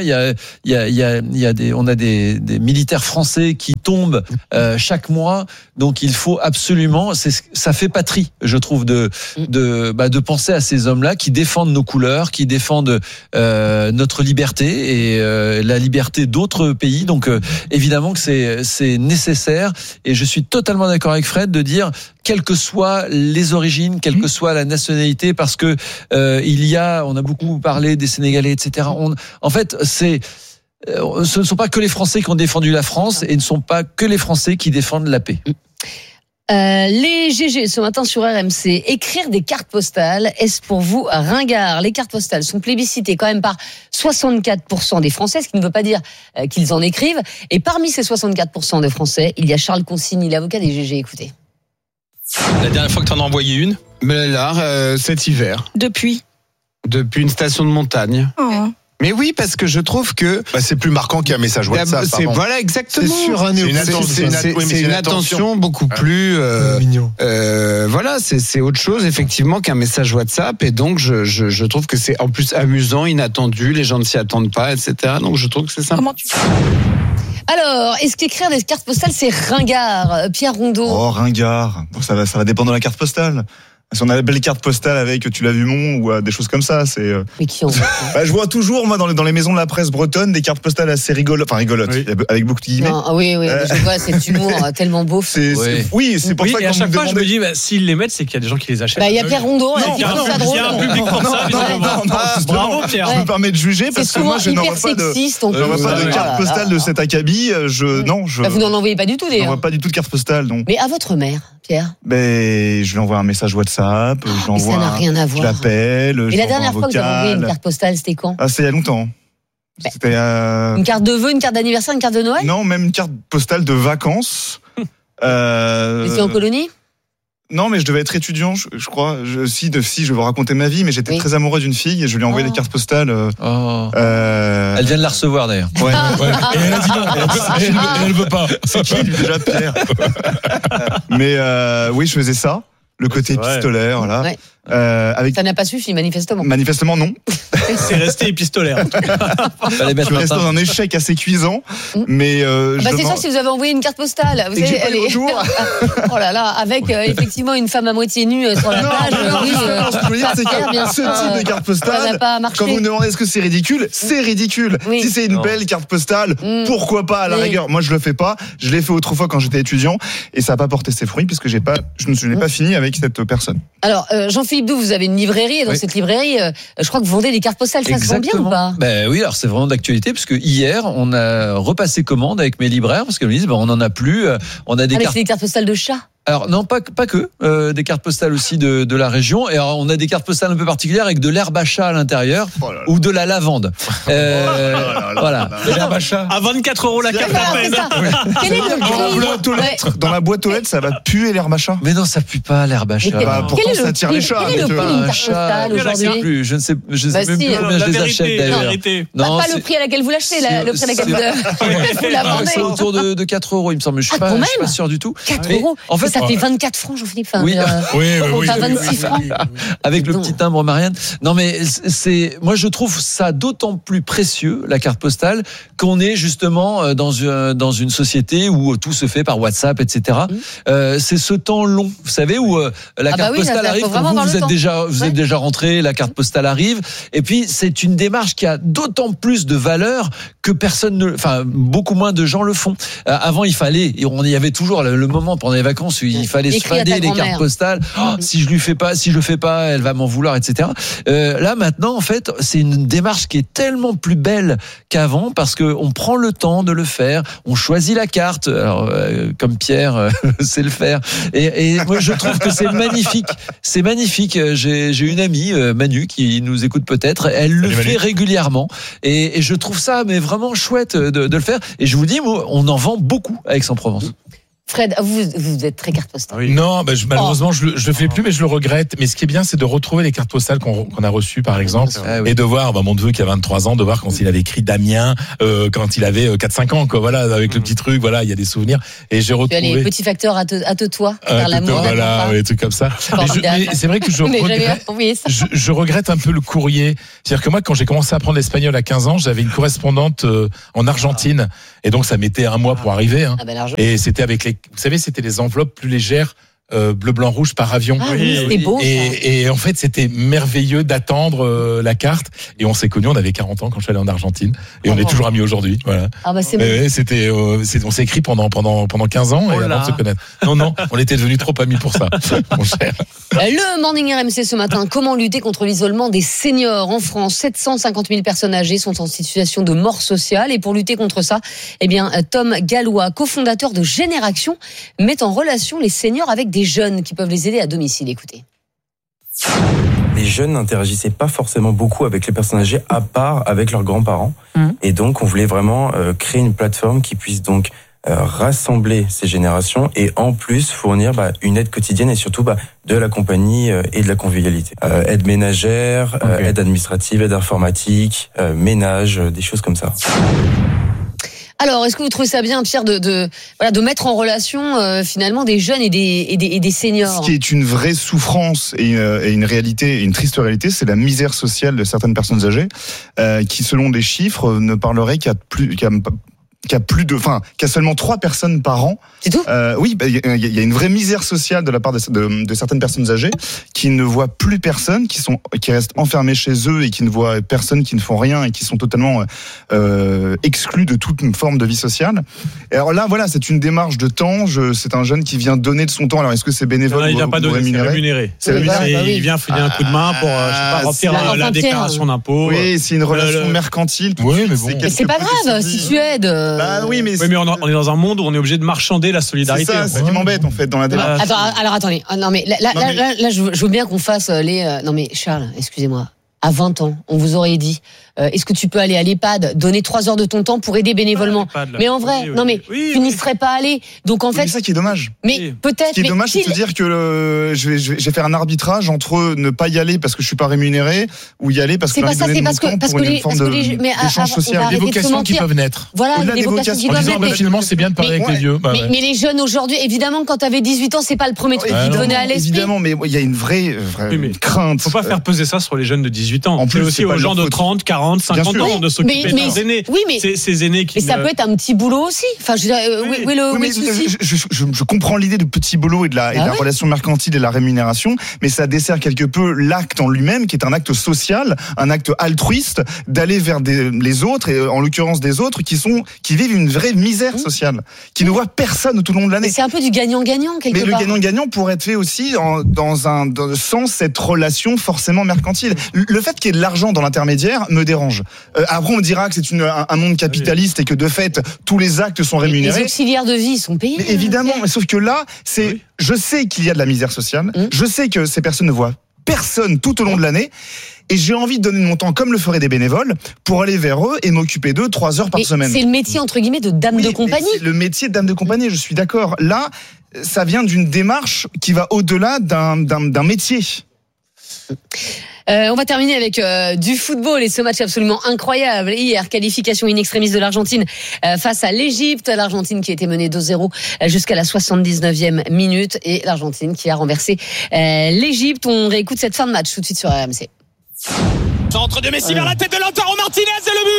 [SPEAKER 1] On a des militaires français qui tombent chaque mois. Donc, il faut absolument. Ça fait patrie, je trouve, de penser à ces hommes-là qui défendent nos couleurs, qui défendent notre liberté et la liberté d'autres pays. Donc, évidemment que c'est nécessaire. Et je suis totalement d'accord avec Fred de dire, quelles que soient les origines, quelle que soit la nationalité, parce que on a beaucoup parlé des Sénégalais, etc. En fait, ce ne sont pas que les Français qui ont défendu la France et ne sont pas que les Français qui défendent la paix.
[SPEAKER 2] Les GG ce matin sur RMC, écrire des cartes postales, est-ce pour vous ringard ? Les cartes postales sont plébiscitées quand même par 64% des Français, ce qui ne veut pas dire qu'ils en écrivent. Et parmi ces 64% de Français, il y a Charles Consigny, l'avocat des GG. Écoutez.
[SPEAKER 6] La dernière fois que tu en as envoyé une ?
[SPEAKER 7] Mais là, cet hiver.
[SPEAKER 25] Depuis
[SPEAKER 7] une station de montagne.
[SPEAKER 25] Oh.
[SPEAKER 7] Mais oui, parce que je trouve que
[SPEAKER 8] c'est plus marquant qu'un message WhatsApp.
[SPEAKER 7] Voilà, exactement.
[SPEAKER 8] C'est suranné.
[SPEAKER 7] C'est une attention beaucoup plus
[SPEAKER 8] mignon.
[SPEAKER 7] Voilà, c'est autre chose effectivement qu'un message WhatsApp. Et donc je trouve que c'est en plus amusant, inattendu. Les gens ne s'y attendent pas, etc. Donc je trouve que c'est sympa.
[SPEAKER 25] Comment tu fais ?
[SPEAKER 2] Alors, est-ce qu'écrire des cartes postales, c'est ringard ? Pierre Rondeau.
[SPEAKER 8] Oh, ringard. Bon, ça va dépendre de la carte postale. Si on a la belle carte postale avec Tu l'as vu mon ou des choses comme ça, c'est.
[SPEAKER 2] Mais qui en voit
[SPEAKER 8] je vois toujours moi dans les maisons de la presse bretonne des cartes postales assez rigolotes, oui. Avec beaucoup de guillemets.
[SPEAKER 2] Oui, je vois cet humour tellement beau.
[SPEAKER 8] C'est pour ça
[SPEAKER 21] qu'à chaque fois je me dis s'ils les mettent, c'est qu'il y a des gens qui les achètent.
[SPEAKER 2] Il y a Pierre Rondeau,
[SPEAKER 21] il y a un public pour ça.
[SPEAKER 8] Bravo Pierre. Je me permets de juger parce que moi je n'aurais pas de carte postale de cet acabit.
[SPEAKER 2] Vous n'en envoyez pas du tout d'ailleurs.
[SPEAKER 8] Je n'envoie pas du tout de carte postale, non.
[SPEAKER 2] Mais à votre mère, Pierre.
[SPEAKER 8] Je lui envoie un message WhatsApp.
[SPEAKER 2] Mais ça n'a rien à voir.
[SPEAKER 8] Je l'appelle.
[SPEAKER 2] Et la dernière fois que vous avez envoyé une carte postale, c'était quand ?
[SPEAKER 8] C'était il y a longtemps. C'était
[SPEAKER 2] une carte de vœux, une carte d'anniversaire, une carte de Noël ?
[SPEAKER 8] Non, même une carte postale de vacances.
[SPEAKER 2] Vous étiez en colonie ?
[SPEAKER 8] Non, mais je devais être étudiant, je crois. Si, je vais vous raconter ma vie, mais j'étais très amoureux d'une fille et je lui ai envoyé des cartes postales.
[SPEAKER 1] Elle vient de la recevoir d'ailleurs.
[SPEAKER 8] Ouais.
[SPEAKER 22] Et elle a dit non. Elle veut pas.
[SPEAKER 8] C'est qui déjà, Pierre ? Mais oui, je faisais ça. Le côté épistolaire, voilà.
[SPEAKER 2] Ouais. Ça n'a pas suffi, manifestement.
[SPEAKER 8] Manifestement, non.
[SPEAKER 21] C'est resté épistolaire.
[SPEAKER 8] Je suis resté dans un échec assez cuisant, mais
[SPEAKER 2] c'est sûr, si vous avez envoyé une carte postale, vous savez, elle est oh là là, avec effectivement une femme à moitié nue sur la plage.
[SPEAKER 8] Ce que je veux dire, c'est que ce type de carte postale, quand vous me demandez est-ce que c'est ridicule, c'est ridicule. Oui. Si c'est une belle carte postale, pourquoi pas à la rigueur. Moi, je le fais pas. Je l'ai fait autrefois quand j'étais étudiant et ça n'a pas porté ses fruits puisque je n'ai pas fini avec cette personne.
[SPEAKER 2] Alors, Jean-Philippe Doux, vous avez une librairie et dans cette librairie, je crois que vous vendez des cartes postales. Ça se vend bien ou pas ?
[SPEAKER 1] Oui, alors c'est vraiment d'actualité puisque hier, on a repassé commande avec mes libraires parce qu'ils me disent on en a plus. On a des cartes.
[SPEAKER 2] C'est des cartes postales de chat.
[SPEAKER 1] Alors non, pas que des cartes postales aussi de la région. Et alors on a des cartes postales un peu particulières avec de l'herbe à chat à l'intérieur ou de la lavande. Voilà.
[SPEAKER 22] De l'herbe à chat.
[SPEAKER 21] À 24 € la carte postale.
[SPEAKER 2] Quel est le prix ?
[SPEAKER 8] Dans la boîte aux lettres, ça va puer l'herbe à chat.
[SPEAKER 1] Mais non, ça pue pas l'herbe à chat.
[SPEAKER 8] Pourtant, ça attire les chats.
[SPEAKER 2] Quel est le prix d'une carte postale aujourd'hui ?
[SPEAKER 1] Je ne sais même plus combien je les achète d'ailleurs.
[SPEAKER 2] Non, pas le prix à laquelle vous l'achetez, le prix à laquelle vous la vendez.
[SPEAKER 1] C'est autour de 4 €, il me semble. Je suis pas sûr du tout.
[SPEAKER 2] 4 €. En fait, ça fait 24 francs, Jean-Philippe.
[SPEAKER 1] Oui,
[SPEAKER 2] 26 francs.
[SPEAKER 1] Avec le petit timbre, Marianne. Non, mais moi, je trouve ça d'autant plus précieux, la carte postale, qu'on est justement dans une société où tout se fait par WhatsApp, etc. C'est ce temps long, vous savez, où la carte postale arrive, vous êtes déjà rentré, la carte postale arrive, et puis c'est une démarche qui a d'autant plus de valeur que beaucoup moins de gens le font. Avant, il y avait toujours le moment pendant les vacances qu'il fallait se fader les cartes postales. Si je le fais pas, elle va m'en vouloir, etc. Là maintenant, en fait, c'est une démarche qui est tellement plus belle qu'avant parce que on prend le temps de le faire, on choisit la carte. Alors, comme Pierre sait le faire. Et moi, je trouve que c'est magnifique. C'est magnifique. J'ai une amie, Manu, qui nous écoute peut-être. Elle le fait régulièrement. Et je trouve ça, mais vraiment chouette de le faire. Et je vous dis, on en vend beaucoup à Aix-en-Provence.
[SPEAKER 2] Fred, vous êtes très carte postale.
[SPEAKER 22] Oui. Non, malheureusement, je le fais plus, mais je le regrette. Mais ce qui est bien, c'est de retrouver les cartes postales qu'on a reçues, par exemple, et de voir, mon neveu qui a 23 ans, de voir quand il avait écrit Damien, quand il avait 4-5 ans, quoi, voilà, avec le petit truc, voilà, il y a des souvenirs. Et j'ai retrouvé.
[SPEAKER 2] Tu as les petits facteurs à toi, vers l'amour.
[SPEAKER 22] Voilà, des trucs comme ça. Mais c'est vrai que je regrette un peu le courrier. C'est-à-dire que moi, quand j'ai commencé à apprendre l'espagnol à 15 ans, j'avais une correspondante en Argentine. Et donc, ça mettait un mois pour arriver, hein. Et c'était avec vous savez, c'était les enveloppes plus légères, bleu, blanc, rouge par avion.
[SPEAKER 2] C'était beau.
[SPEAKER 22] Et en fait, c'était merveilleux d'attendre la carte. Et on s'est connus, on avait 40 ans quand je suis allé en Argentine. Et on est toujours amis aujourd'hui. Voilà. C'était, on s'est écrit pendant 15 ans et avant de se connaître. Non, on était devenus trop amis pour ça, mon cher.
[SPEAKER 2] Le Morning RMC ce matin, comment lutter contre l'isolement des seniors en France? 750 000 personnes âgées sont en situation de mort sociale. Et pour lutter contre ça, Tom Gallois, cofondateur de Génération, met en relation les seniors avec des jeunes qui peuvent les aider à domicile. Écoutez.
[SPEAKER 5] Les jeunes n'interagissaient pas forcément beaucoup avec les personnes âgées, à part avec leurs grands-parents. Et donc, on voulait vraiment créer une plateforme qui puisse donc rassembler ces générations et en plus fournir une aide quotidienne et surtout de la compagnie et de la convivialité. Aide ménagère, aide administrative, aide informatique, ménage, des choses comme ça.
[SPEAKER 2] Alors, est-ce que vous trouvez ça bien, Pierre, de mettre en relation finalement des jeunes et des seniors?
[SPEAKER 8] Ce qui est une vraie souffrance et une réalité, une triste réalité, c'est la misère sociale de certaines personnes âgées, qui, selon des chiffres, ne parleraient qu'à seulement 3 personnes par an.
[SPEAKER 2] C'est tout?
[SPEAKER 8] Oui, il y a une vraie misère sociale de la part de certaines personnes âgées qui ne voient plus personne, qui restent enfermés chez eux et qui ne voient personne, qui ne font rien et qui sont totalement exclus de toute forme de vie sociale. Et alors là, voilà, c'est une démarche de temps. C'est un jeune qui vient donner de son temps. Alors, est-ce que c'est bénévole
[SPEAKER 21] il vient pas donner, c'est rémunéré. Il vient filer un coup de main pour remplir la déclaration d'impôt.
[SPEAKER 8] Oui, c'est une relation mercantile.
[SPEAKER 22] Oui, mais bon.
[SPEAKER 2] Mais c'est pas grave si tu aides.
[SPEAKER 8] Oui, mais
[SPEAKER 21] on est dans un monde où on est obligé de marchander la solidarité.
[SPEAKER 8] C'est ça, c'est ce qui m'embête en fait dans la démarche.
[SPEAKER 2] Alors attendez, non mais là je veux bien qu'on fasse les. Non mais Charles, excusez-moi. À 20 ans, on vous aurait dit, est-ce que tu peux aller à l'EHPAD, donner 3 heures de ton temps pour aider bénévolement? Mais en vrai, tu n'y serais pas allé. Donc en fait,
[SPEAKER 8] c'est ça qui est dommage.
[SPEAKER 2] Mais peut-être.
[SPEAKER 8] Ce qui est dommage, c'est de se dire que je vais faire un arbitrage entre ne pas y aller parce que je suis pas rémunéré ou y aller parce que j'ai donné mon temps pour une forme d'échange social.
[SPEAKER 22] Des vocations qui peuvent naître.
[SPEAKER 2] Voilà, des vocations qui peuvent naître.
[SPEAKER 22] Finalement, c'est bien de parler avec les vieux.
[SPEAKER 2] Mais les jeunes aujourd'hui, évidemment, quand tu avais 18 ans, c'est pas le premier truc qui te venait à l'esprit.
[SPEAKER 8] Évidemment, mais il y a une vraie crainte.
[SPEAKER 21] Faut pas faire peser ça sur les jeunes de 18 ans. En plus, aussi aux gens de 30, 40, 50 ans de s'occuper de leurs aînés.
[SPEAKER 2] Oui, mais
[SPEAKER 21] ces aînés qui.
[SPEAKER 2] Mais ça peut être un petit boulot aussi. Enfin, je veux dire,
[SPEAKER 8] je comprends l'idée de petit boulot et de la relation mercantile et de la rémunération, mais ça dessert quelque peu l'acte en lui-même, qui est un acte social, un acte altruiste, d'aller vers les autres, et en l'occurrence des autres, qui vivent une vraie misère sociale, qui ne voient personne tout au long de l'année.
[SPEAKER 2] C'est un peu du gagnant-gagnant quelque part.
[SPEAKER 8] Mais le gagnant-gagnant pourrait être fait aussi sans cette relation forcément mercantile. Le fait qu'il y ait de l'argent dans l'intermédiaire me dérange. Après, on dira que c'est un monde capitaliste et que de fait, tous les actes sont rémunérés.
[SPEAKER 2] Les auxiliaires de vie sont payés.
[SPEAKER 8] Mais évidemment, mais sauf que là, je sais qu'il y a de la misère sociale, je sais que ces personnes ne voient personne tout au long de l'année, et j'ai envie de donner mon temps, comme le feraient des bénévoles, pour aller vers eux et m'occuper d'eux 3 heures par semaine.
[SPEAKER 2] C'est le métier, entre guillemets, de dame de compagnie.
[SPEAKER 8] C'est le métier de dame de compagnie, je suis d'accord. Là, ça vient d'une démarche qui va au-delà d'un métier.
[SPEAKER 2] On va terminer avec du football et ce match absolument incroyable. Hier, qualification in extremis de l'Argentine face à l'Égypte. L'Argentine qui a été menée 2-0 jusqu'à la 79e minute et l'Argentine qui a renversé l'Égypte. On réécoute cette fin de match tout de suite sur RMC.
[SPEAKER 9] Centre de Messi vers la tête de Lautaro Martinez et le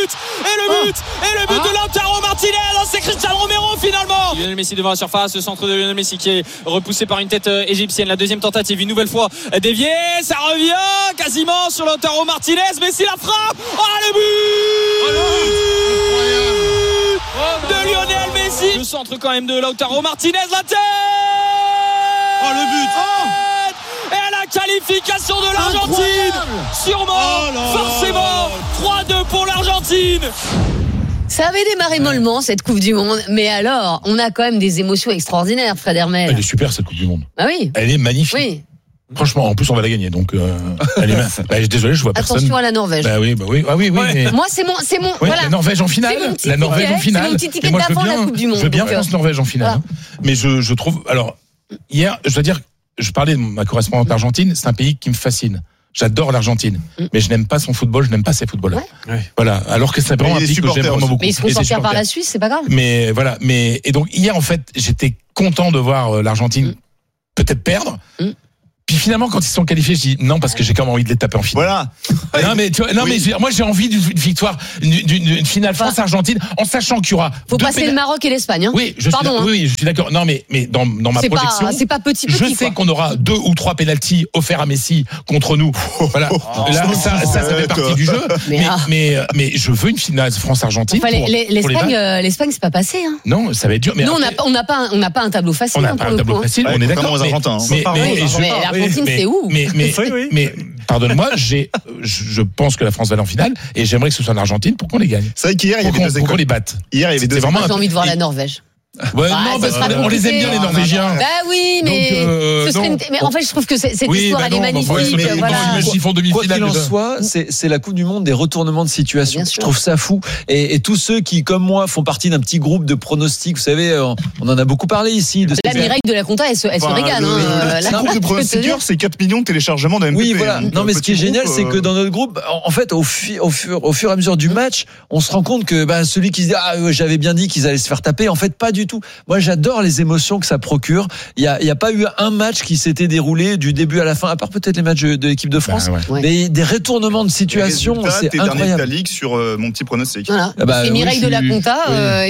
[SPEAKER 9] but de Lautaro Martinez, c'est Cristiano Romero finalement. Lionel Messi devant la surface, le centre de Lionel Messi qui est repoussé par une tête égyptienne. La deuxième tentative, une nouvelle fois déviée, ça revient quasiment sur Lautaro Martinez. Messi la frappe, le but de Lionel Messi. Le centre quand même de Lautaro Martinez, la tête Oh, le but. Et la qualification de l'Argentine. Sûrement, forcément. 3-2 pour l'Argentine.
[SPEAKER 2] Ça avait démarré mollement cette Coupe du Monde, mais alors, on a quand même des émotions extraordinaires, Fred Hermel.
[SPEAKER 22] Elle est super cette Coupe du Monde.
[SPEAKER 2] Ah oui.
[SPEAKER 22] Elle est magnifique.
[SPEAKER 2] Oui.
[SPEAKER 22] Franchement, en plus on va la gagner, donc elle est désolé, je vois personne.
[SPEAKER 2] Attention à la Norvège.
[SPEAKER 22] Bah oui. Ah oui. Mais...
[SPEAKER 2] Moi, c'est mon.
[SPEAKER 22] Oui,
[SPEAKER 2] voilà.
[SPEAKER 22] La Norvège en finale.
[SPEAKER 2] C'est mon petit ticket d'avant la Coupe du Monde.
[SPEAKER 22] Je veux bien France-Norvège en finale. Voilà. Mais je trouve. Alors, hier, je dois dire, je parlais de ma correspondante argentine, c'est un pays qui me fascine. J'adore l'Argentine, mais je n'aime pas son football, je n'aime pas ses footballeurs. Ouais. Voilà, alors que c'est vraiment un pays que j'aime vraiment beaucoup.
[SPEAKER 2] Mais ils seront sortir par la Suisse, c'est pas grave.
[SPEAKER 22] Mais voilà, et donc hier en fait, j'étais content de voir l'Argentine peut-être perdre. Puis finalement, quand ils sont qualifiés, je dis non parce que j'ai quand même envie de les taper en finale.
[SPEAKER 8] Voilà.
[SPEAKER 22] Non mais tu vois, moi j'ai envie d'une victoire, d'une finale France-Argentine, en sachant qu'il y aura.
[SPEAKER 2] Faut passer le Maroc et l'Espagne. Hein.
[SPEAKER 22] Oui, je suis d'accord. Non mais dans ma projection,
[SPEAKER 2] c'est pas petit.
[SPEAKER 22] Je sais qu'on aura 2 ou 3 pénaltys offerts à Messi contre nous. Voilà. Là, ça fait partie du jeu. Mais je veux une finale France-Argentine.
[SPEAKER 2] L'Espagne, c'est pas passé. Hein.
[SPEAKER 22] Non, ça va être dur.
[SPEAKER 2] Nous, on n'a pas un tableau facile.
[SPEAKER 22] On n'a pas un tableau facile. On est d'accord. Mais pardonne-moi, je pense que la France va aller en finale et j'aimerais que ce soit l'Argentine pour qu'on les gagne.
[SPEAKER 8] C'est vrai qu'hier, il y avait deux écoles.
[SPEAKER 22] Pour qu'on les batte.
[SPEAKER 8] Hier, il y avait deux écoles.
[SPEAKER 2] J'ai envie de voir la Norvège.
[SPEAKER 22] Ouais, non, on les aime bien les Norvégiens.
[SPEAKER 2] Bah oui, mais mais en fait je trouve que cette histoire elle est magnifique.
[SPEAKER 1] Quoi qu'il en soit, c'est la Coupe du Monde des retournements de situation. Je trouve ça fou. Et tous ceux qui, comme moi, font partie d'un petit groupe de pronostics, vous savez, on en a beaucoup parlé ici.
[SPEAKER 2] Là, Mireille de la Compta, elle se régale.
[SPEAKER 8] Le groupe de pronostiqueurs, c'est 4 millions de téléchargements de MPP.
[SPEAKER 1] Oui, voilà. Non, mais ce qui est génial, c'est que dans notre groupe, en fait, au fur et à mesure du match, on se rend compte que celui qui se dit j'avais bien dit qu'ils allaient se faire taper, en fait, pas du tout. Moi, j'adore les émotions que ça procure. Il y a pas eu un match qui s'était déroulé du début à la fin, à part peut-être les matchs de l'équipe de France. Mais des retournements de situation, c'est incroyable.
[SPEAKER 8] Dernier ligue sur mon petit pronostic.
[SPEAKER 2] Voilà. C'est Mireille de la Compta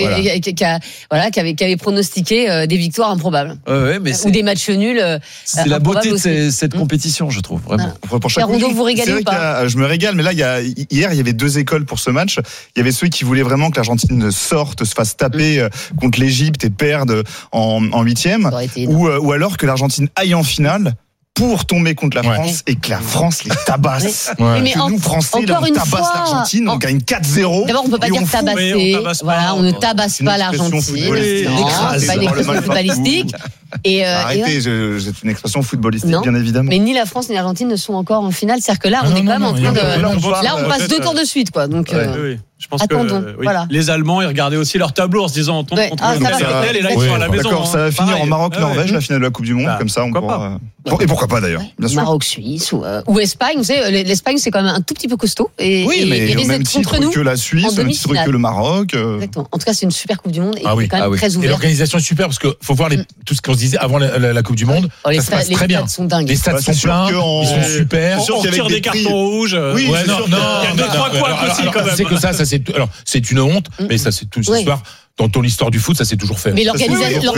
[SPEAKER 2] qui avait pronostiqué des victoires improbables. Ou des matchs nuls.
[SPEAKER 1] C'est la beauté de cette compétition, je trouve. Vraiment.
[SPEAKER 2] Rondeau, vous régalez ou pas?
[SPEAKER 8] Je me régale, mais là, hier, il y avait deux écoles pour ce match. Il y avait ceux qui voulaient vraiment que l'Argentine sorte, se fasse taper contre l'Égypte et perdre en huitième, ou alors que l'Argentine aille en finale pour tomber contre la France et que la France les tabasse. Que nous, Français, là, on tabasse l'Argentine, on gagne 4-0.
[SPEAKER 2] D'abord, on peut pas dire tabasser. Voilà, on ne tabasse pas l'Argentine. C'est pas une expression footballistique.
[SPEAKER 8] Arrêtez, c'est une expression footballistique, bien évidemment.
[SPEAKER 2] Mais ni la France ni l'Argentine ne sont encore en finale. C'est-à-dire que là, on est quand même en train de. Là, on passe 2 tours de suite, quoi. Donc.
[SPEAKER 21] Je pense que les Allemands, ils regardaient aussi leur tableau en se disant on tombe contre l'Angleterre et là ils sont à la maison.
[SPEAKER 8] D'accord, ça va finir en Maroc-Norvège, la finale de la Coupe du Monde, comme ça on pourra. Et pourquoi pas d'ailleurs, bien sûr.
[SPEAKER 2] Maroc-Suisse ou Espagne, vous savez, l'Espagne c'est quand même un tout petit peu costaud.
[SPEAKER 8] Oui, mais au même titre que la Suisse, au même titre que le Maroc.
[SPEAKER 2] Exactement. En tout cas, c'est une super Coupe du Monde et quand même très ouverte.
[SPEAKER 22] Et l'organisation est super parce qu'il faut voir tout ce qu'on se disait avant la Coupe du Monde. Ça se passe très bien.
[SPEAKER 2] Les stades sont dingues.
[SPEAKER 22] Les stades sont pleins, ils sont super.
[SPEAKER 21] On tire des cartons rouges.
[SPEAKER 22] Oui, non, il y a 2-3 couacs aussi quand même. C'est que ça, c'est une honte, mais ça c'est toute cette histoire. Dans l'histoire du foot, ça s'est toujours fait.
[SPEAKER 2] Mais l'organisation.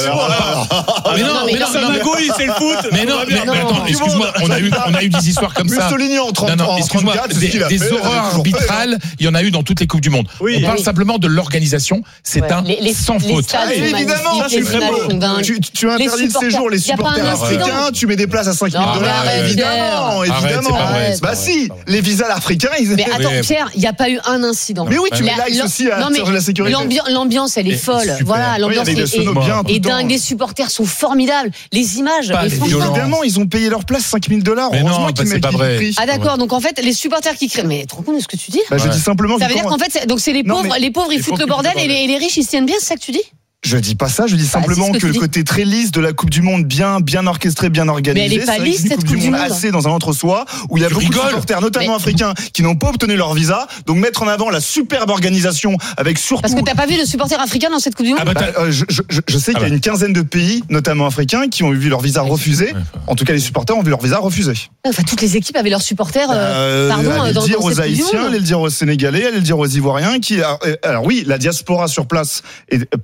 [SPEAKER 22] Mais non,
[SPEAKER 21] ça magouille, c'est le foot.
[SPEAKER 22] Mais attends, excuse-moi, on a eu des histoires comme ça.
[SPEAKER 8] Mussolini en 30 ans.
[SPEAKER 22] Excuse-moi, des horreurs arbitrales, il y en a eu dans toutes les Coupes du Monde. On parle simplement de l'organisation, c'est un sans faute.
[SPEAKER 8] Évidemment, tu interdis de séjour les supporters africains, tu mets des places à $5 000. Évidemment. Bah si, les visas africains, ils.
[SPEAKER 2] Mais attends, Pierre, il n'y a pas eu un incident.
[SPEAKER 8] Mais oui, tu mets là aussi à la sécurité.
[SPEAKER 2] L'ambiance, elle est folle. Voilà, l'ambiance est dingue. Les supporters sont formidables. Les images.
[SPEAKER 8] Évidemment, ils ont payé leur place $5 000. Heureusement qu'ils mettent le prix.
[SPEAKER 2] Ah d'accord. Donc en fait, les supporters qui crient. Mais tu te rends compte de ce que tu dis?
[SPEAKER 8] Je dis simplement.
[SPEAKER 2] Ça veut dire qu'en fait, donc c'est les pauvres, ils foutent le bordel et les riches ils se tiennent bien. C'est ça que tu dis?
[SPEAKER 8] Je dis pas ça, je dis simplement que le côté très lisse de la Coupe du Monde, bien orchestré, bien organisé.
[SPEAKER 2] Mais elle est pas lisse, cette Coupe du Monde.
[SPEAKER 8] Assez dans un entre-soi où il y a beaucoup de supporters, notamment africains, qui n'ont pas obtenu leur visa. Donc mettre en avant la superbe organisation avec surtout.
[SPEAKER 2] Parce que t'as pas vu de supporters africains dans cette Coupe du Monde?
[SPEAKER 8] Je sais qu'il y a une quinzaine de pays, notamment africains, qui ont vu leur visa refusé. En tout cas, les supporters ont vu leur visa refusé.
[SPEAKER 2] Enfin, toutes les équipes avaient leurs supporters. Allez
[SPEAKER 8] le dire aux Haïtiens, allez le dire aux Sénégalais, allez le dire aux Ivoiriens. Alors oui, la diaspora sur place pouvait aller au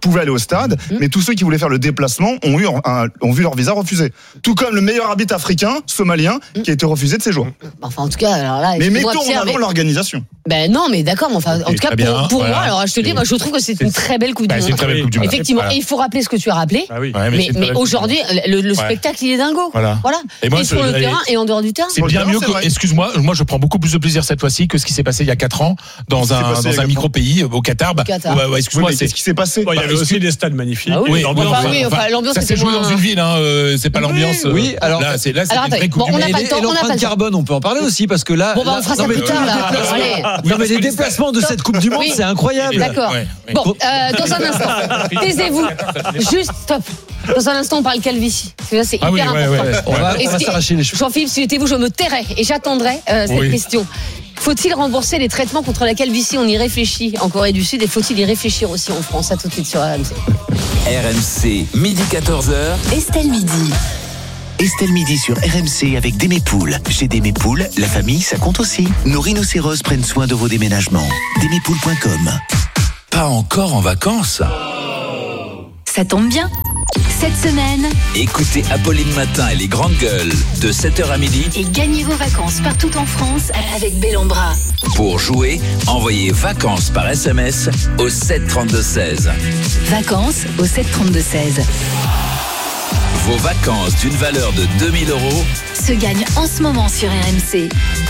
[SPEAKER 8] stade, mais tous ceux qui voulaient faire le déplacement ont vu leur visa refusé. Tout comme le meilleur arbitre africain, somalien, qui a été refusé de séjour.
[SPEAKER 2] Enfin, en tout cas, alors là,
[SPEAKER 8] mais mettons en avant l'organisation.
[SPEAKER 2] Ben non, mais d'accord, mais enfin, en tout cas, pour moi, alors je te dis, moi, je trouve que c'est une très belle Coupe du Monde.
[SPEAKER 22] C'est une très belle Coupe du Monde.
[SPEAKER 2] Effectivement, et il faut rappeler ce que tu as rappelé. Mais aujourd'hui, le spectacle, il est dingo. Voilà. Et moi, sur le terrain et en dehors du terrain.
[SPEAKER 22] C'est bien mieux que, excuse-moi, moi, je prends beaucoup plus de plaisir cette fois-ci que ce qui s'est passé il y a 4 ans dans un micro-pays au Qatar.
[SPEAKER 8] Excuse-moi, c'est ce qui s'est passé.
[SPEAKER 21] Il y avait aussi des stades magnifiques.
[SPEAKER 2] L'ambiance,
[SPEAKER 22] ça s'est joué dans une ville, c'est pas l'ambiance.
[SPEAKER 1] Oui, alors
[SPEAKER 22] là, c'est une vraie Coupe du Monde.
[SPEAKER 1] Et l'empreinte carbone, on peut en parler aussi parce que là.
[SPEAKER 2] Bon, on fera ça plus tard, là.
[SPEAKER 1] Non, mais les déplacements de cette Coupe du Monde, c'est incroyable.
[SPEAKER 2] D'accord. Bon, dans un instant, taisez-vous. Juste stop. Dans un instant, on parle calvitie. C'est hyper important.
[SPEAKER 1] On va s'arracher les cheveux.
[SPEAKER 2] Jean-Philippe, si j'étais vous, je me tairais et j'attendrais cette question. Faut-il rembourser les traitements contre la calvitie? On y réfléchit en Corée du Sud et faut-il y réfléchir aussi en France? À tout de suite sur RMC.
[SPEAKER 4] RMC, midi 14h.
[SPEAKER 3] Estelle Midi.
[SPEAKER 10] Estelle Midi sur RMC avec Démépoules. Chez Démépoules, la famille, ça compte aussi. Nos rhinocéros prennent soin de vos déménagements. Démépoules.com.
[SPEAKER 4] Pas encore en vacances?
[SPEAKER 3] Ça tombe bien. Cette semaine,
[SPEAKER 4] écoutez Apolline Matin et les grandes gueules de 7h à midi
[SPEAKER 3] et gagnez vos vacances partout en France avec Bellombra.
[SPEAKER 4] Pour jouer, envoyez vacances par SMS au 732-16.
[SPEAKER 3] Vacances au 732-16.
[SPEAKER 4] Vos vacances d'une valeur de 2 000 €
[SPEAKER 3] se gagnent en ce moment sur RMC.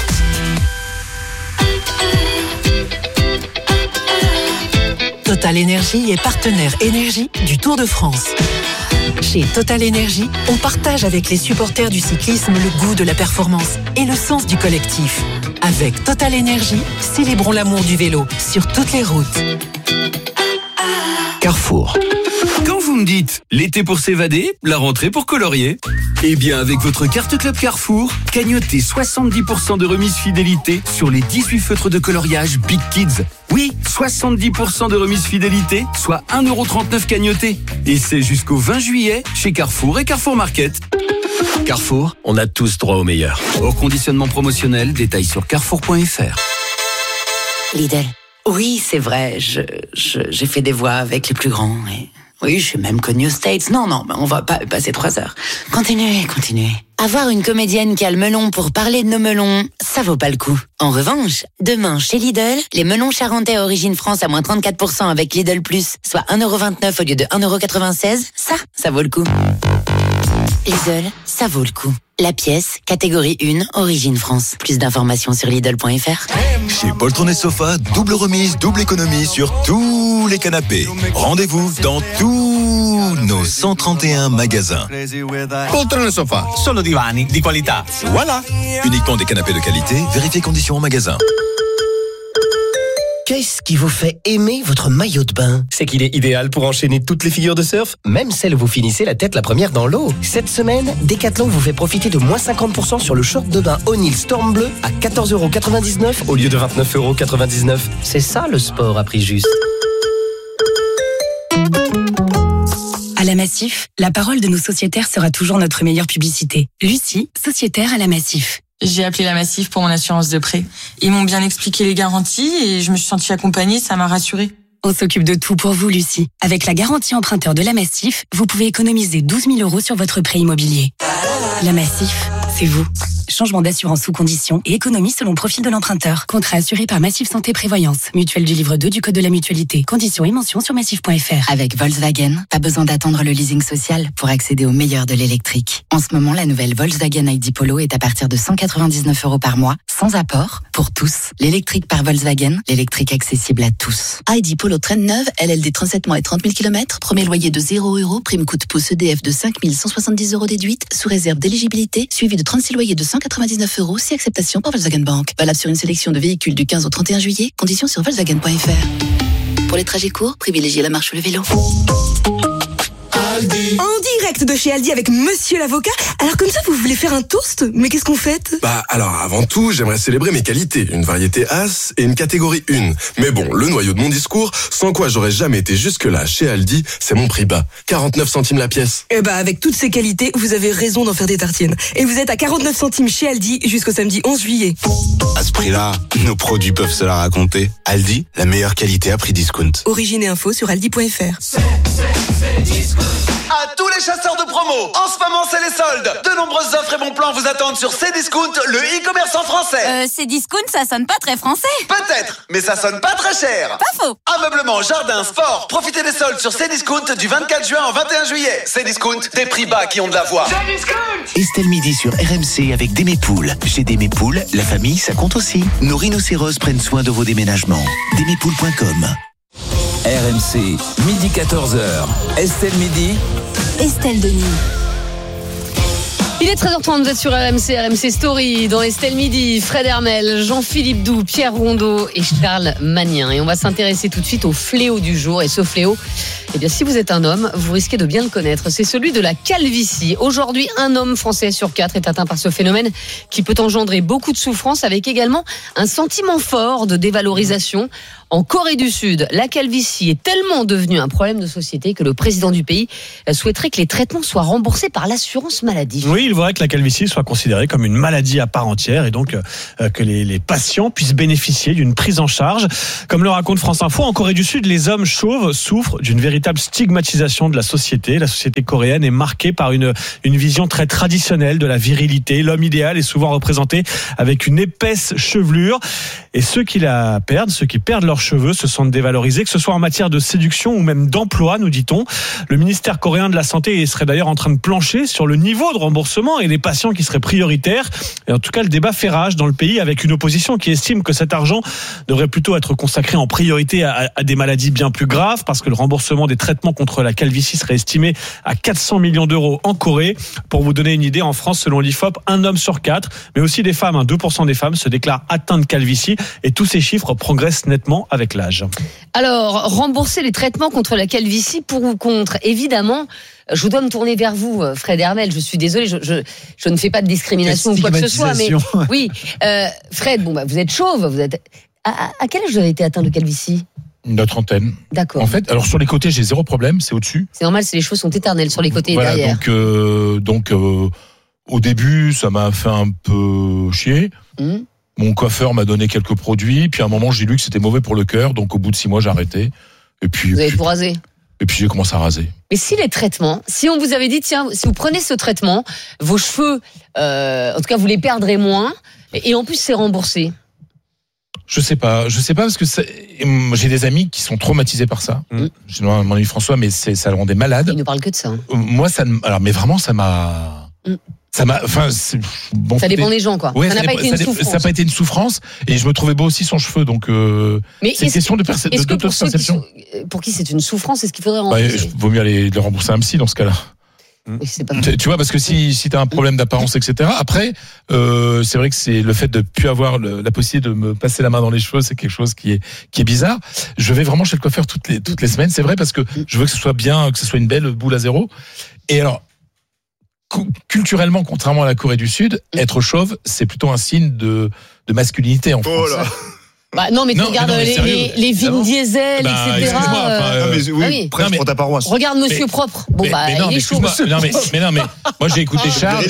[SPEAKER 11] Total Énergie est partenaire énergie du Tour de France. Chez Total Énergie, on partage avec les supporters du cyclisme le goût de la performance et le sens du collectif. Avec Total Énergie, célébrons l'amour du vélo sur toutes les routes.
[SPEAKER 10] Carrefour.
[SPEAKER 13] Quand vous me dites l'été pour s'évader, la rentrée pour colorier, eh bien avec votre carte Club Carrefour, cagnotez 70% de remise fidélité sur les 18 feutres de coloriage Big Kids. Oui, 70% de remise fidélité, soit 1,39€ cagnoté. Et c'est jusqu'au 20 juillet chez Carrefour et Carrefour Market. Carrefour, on a tous droit au meilleur. Au conditionnement promotionnel, détails sur carrefour.fr.
[SPEAKER 14] Lidl. Oui, c'est vrai, j'ai fait des voix avec les plus grands. Et... oui, je suis même connue aux States. Non, on va pas passer 3 heures. Continuez. Avoir une comédienne qui a le melon pour parler de nos melons, ça vaut pas le coup. En revanche, demain, chez Lidl, les melons charentais Origine France à moins 34% avec Lidl Plus, soit 1,29€ au lieu de 1,96€, ça vaut le coup. Lidl, ça vaut le coup. La pièce, catégorie 1, Origine France. Plus d'informations sur Lidl.fr.
[SPEAKER 15] Chez Poltron et Sofa, double remise, double économie sur tous les canapés. Rendez-vous dans tous nos 131 magasins. Poltron et Sofa, solo divani di qualità. Voilà. Uniquement des canapés de qualité, vérifiez conditions en magasin.
[SPEAKER 12] Qu'est-ce qui vous fait aimer votre maillot de bain? C'est qu'il est idéal pour enchaîner toutes les figures de surf, même celles où vous finissez la tête la première dans l'eau. Cette semaine, Decathlon vous fait profiter de moins 50% sur le short de bain O'Neill Storm Bleu à 14,99€ au lieu de 29,99€. C'est ça le sport à prix juste.
[SPEAKER 26] À la Massif, la parole de nos sociétaires sera toujours notre meilleure publicité. Lucie, sociétaire à la Massif.
[SPEAKER 27] J'ai appelé la Massif pour mon assurance de prêt. Ils m'ont bien expliqué les garanties et je me suis sentie accompagnée, ça m'a rassurée.
[SPEAKER 26] On s'occupe de tout pour vous, Lucie. Avec la garantie emprunteur de la Massif, vous pouvez économiser 12 000 € sur votre prêt immobilier. La Massif, c'est vous. Changement d'assurance sous condition et économie selon profil de l'emprunteur. Contrat assuré par Massif Santé Prévoyance. Mutuelle du livre 2 du Code de la Mutualité. Conditions et mentions sur massif.fr.
[SPEAKER 14] Avec Volkswagen, pas besoin d'attendre le leasing social pour accéder au meilleur de l'électrique. En ce moment, la nouvelle Volkswagen ID Polo est à partir de 199€ par mois, sans apport, pour tous. L'électrique par Volkswagen, l'électrique accessible à tous.
[SPEAKER 28] ID Polo traîne neuve, LLD 37 mois et 30 000 km. Premier loyer de 0€, prime coup de pouce EDF de 5 170€ déduite, sous réserve d'éligibilité, suivi de 36 loyers de 199€ si acceptation par Volkswagen Bank. Valable sur une sélection de véhicules du 15 au 31 juillet. Conditions sur Volkswagen.fr. Pour les trajets courts, privilégiez la marche ou le vélo.
[SPEAKER 29] En direct
[SPEAKER 6] direct de chez Aldi avec monsieur l'avocat. Alors comme ça, vous voulez faire un toast? Mais qu'est-ce qu'on fête?
[SPEAKER 16] Alors avant tout, j'aimerais célébrer mes qualités. Une variété As et une catégorie 1. Mais bon, le noyau de mon discours, sans quoi j'aurais jamais été jusque-là chez Aldi, c'est mon prix bas. 49 centimes la pièce.
[SPEAKER 6] Avec toutes ces qualités, vous avez raison d'en faire des tartines. Et vous êtes à 49 centimes chez Aldi jusqu'au samedi 11 juillet.
[SPEAKER 17] À ce prix-là, nos produits peuvent se la raconter. Aldi, la meilleure qualité à prix discount.
[SPEAKER 6] Origine et info sur aldi.fr.
[SPEAKER 18] À tous les chasseurs de promo, en ce moment c'est les soldes. De nombreuses offres et bons plans vous attendent sur Cdiscount, le e-commerce en français.
[SPEAKER 19] Cdiscount, ça sonne pas très français.
[SPEAKER 18] Peut-être, mais ça sonne pas très cher.
[SPEAKER 19] Pas faux.
[SPEAKER 18] Ameublement, jardin, sport, profitez des soldes sur Cdiscount du 24 juin au 21 juillet. Cdiscount, des prix bas qui ont de la voix.
[SPEAKER 10] Estelle Midi sur RMC avec Démépoules. Chez Démépoules, la famille, ça compte aussi. Nos rhinocéros prennent soin de vos déménagements. Démépoules.com.
[SPEAKER 4] RMC, midi 14h. Estelle Midi.
[SPEAKER 3] Estelle Denis.
[SPEAKER 2] Il est 13h30, vous êtes sur RMC Story, dans Estelle Midi, Fred Hermel, Jean-Philippe Doux, Pierre Rondeau et Charles Magnien. Et on va s'intéresser tout de suite au fléau du jour. Et ce fléau, si vous êtes un homme, vous risquez de bien le connaître. C'est celui de la calvitie. Aujourd'hui, un homme français sur 4 est atteint par ce phénomène qui peut engendrer beaucoup de souffrance, avec également un sentiment fort de dévalorisation. En Corée du Sud, la calvitie est tellement devenue un problème de société que le président du pays souhaiterait que les traitements soient remboursés par l'assurance maladie.
[SPEAKER 21] Oui, il voudrait que la calvitie soit considérée comme une maladie à part entière et donc que les patients puissent bénéficier d'une prise en charge. Comme le raconte France Info, en Corée du Sud, les hommes chauves souffrent d'une véritable stigmatisation de la société. La société coréenne est marquée par une vision très traditionnelle de la virilité. L'homme idéal est souvent représenté avec une épaisse chevelure. Et ceux qui la perdent, ceux qui perdent leurs cheveux se sentent dévalorisés, que ce soit en matière de séduction ou même d'emploi, nous dit-on. Le ministère coréen de la Santé serait d'ailleurs en train de plancher sur le niveau de remboursement et les patients qui seraient prioritaires. Et en tout cas, le débat fait rage dans le pays, avec une opposition qui estime que cet argent devrait plutôt être consacré en priorité à des maladies bien plus graves, parce que le remboursement des traitements contre la calvitie serait estimé à 400 millions d'euros en Corée. Pour vous donner une idée, en France, selon l'IFOP, un homme sur 4, mais aussi des femmes, 2% des femmes se déclarent atteintes de calvitie, et tous ces chiffres progressent nettement avec l'âge.
[SPEAKER 2] Alors, rembourser les traitements contre la calvitie, pour ou contre? Évidemment, je dois me tourner vers vous, Fred Hermel. Je suis désolé, je ne fais pas de discrimination ou quoi que ce soit, mais oui, Fred, vous êtes chauve, vous êtes. À quel âge vous avez été atteint de calvitie?
[SPEAKER 22] Une trentaine.
[SPEAKER 2] D'accord.
[SPEAKER 22] En fait, alors sur les côtés, j'ai zéro problème, c'est au-dessus.
[SPEAKER 2] C'est normal, les cheveux sont éternels sur les côtés et
[SPEAKER 22] voilà,
[SPEAKER 2] derrière.
[SPEAKER 22] Donc, au début, ça m'a fait un peu chier. Mon coiffeur m'a donné quelques produits, puis à un moment j'ai lu que c'était mauvais pour le cœur, donc au bout de 6 mois j'ai arrêté. Et puis
[SPEAKER 2] vous avez tout rasé.
[SPEAKER 22] Et puis j'ai commencé à raser.
[SPEAKER 2] Mais si les traitements, si on vous avait dit tiens, si vous prenez ce traitement, vos cheveux, en tout cas vous les perdrez moins, et en plus c'est remboursé.
[SPEAKER 22] Je sais pas parce que j'ai des amis qui sont traumatisés par ça. J'ai mon ami François, mais ça le rendait malade.
[SPEAKER 2] Il ne parle que de ça.
[SPEAKER 22] Moi mais vraiment ça m'a. Ça
[SPEAKER 2] dépend des gens, quoi.
[SPEAKER 22] Ouais,
[SPEAKER 2] ça n'a pas été une souffrance.
[SPEAKER 22] Ça n'a pas été une souffrance, et je me trouvais beau aussi son cheveu, donc c'est une question de perception.
[SPEAKER 2] Pour qui c'est une souffrance, est-ce qu'il faudrait rembourser?
[SPEAKER 22] Vaut mieux aller le rembourser à un psy dans ce cas-là. Tu vois, parce que si tu as un problème d'apparence, etc. Après, c'est vrai que c'est le fait de plus avoir la possibilité de me passer la main dans les cheveux, c'est quelque chose qui est bizarre. Je vais vraiment chez le coiffeur toutes les semaines, c'est vrai, parce que je veux que ce soit bien, que ce soit une belle boule à zéro. Et alors, culturellement, contrairement à la Corée du Sud, être chauve, c'est plutôt un signe de masculinité en France.
[SPEAKER 2] Non, mais tu regardes les Vin Diesel, etc.
[SPEAKER 8] Oui, prêche pour ta paroisse.
[SPEAKER 2] Regarde Monsieur Propre. Il est chaud.
[SPEAKER 22] Mais moi j'ai écouté Charles.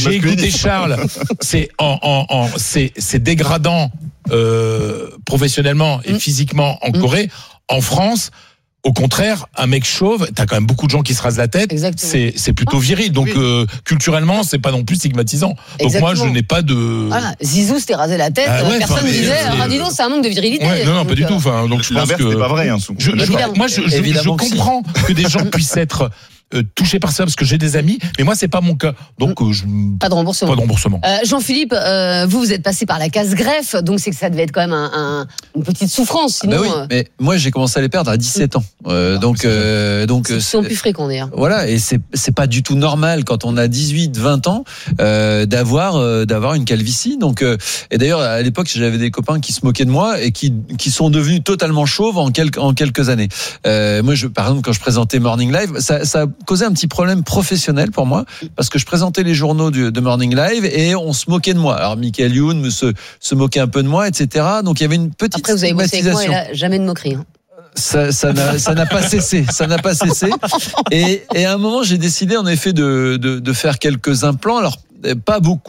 [SPEAKER 22] C'est dégradant professionnellement et physiquement en Corée. En France, au contraire, un mec chauve, t'as quand même beaucoup de gens qui se rasent la tête. C'est plutôt viril. Donc culturellement, c'est pas non plus stigmatisant. Donc moi, je n'ai pas de.
[SPEAKER 2] Voilà, Zizou s'était rasé la tête. Personne ne disait, dis donc, c'est un manque de virilité.
[SPEAKER 22] Non, pas du tout. Donc je pense que
[SPEAKER 8] c'est pas vrai.
[SPEAKER 22] Moi, je comprends que des gens puissent être touché par ça, parce que j'ai des amis, mais moi c'est pas mon cas, donc
[SPEAKER 2] pas de remboursement. Jean-Philippe, vous êtes passé par la case greffe, donc c'est que ça devait être quand même une petite souffrance. Sinon,
[SPEAKER 1] oui, mais moi j'ai commencé à les perdre à 17 ans, donc
[SPEAKER 2] c'est plus fréquent d'ailleurs.
[SPEAKER 1] Voilà, et c'est pas du tout normal quand on a 18-20 ans d'avoir une calvitie. Donc et d'ailleurs à l'époque j'avais des copains qui se moquaient de moi et qui sont devenus totalement chauves en quelques années. Moi par exemple quand je présentais Morning Live, ça causé un petit problème professionnel pour moi, parce que je présentais les journaux de Morning Live et on se moquait de moi. Alors Michael Youn se moquait un peu de moi, etc. Donc il y avait une petite
[SPEAKER 2] Après, vous avez bossé avec moi et là, jamais de moquerie.
[SPEAKER 1] Ça n'a pas cessé. Et à un moment, j'ai décidé en effet de faire quelques implants. Alors pas beaucoup.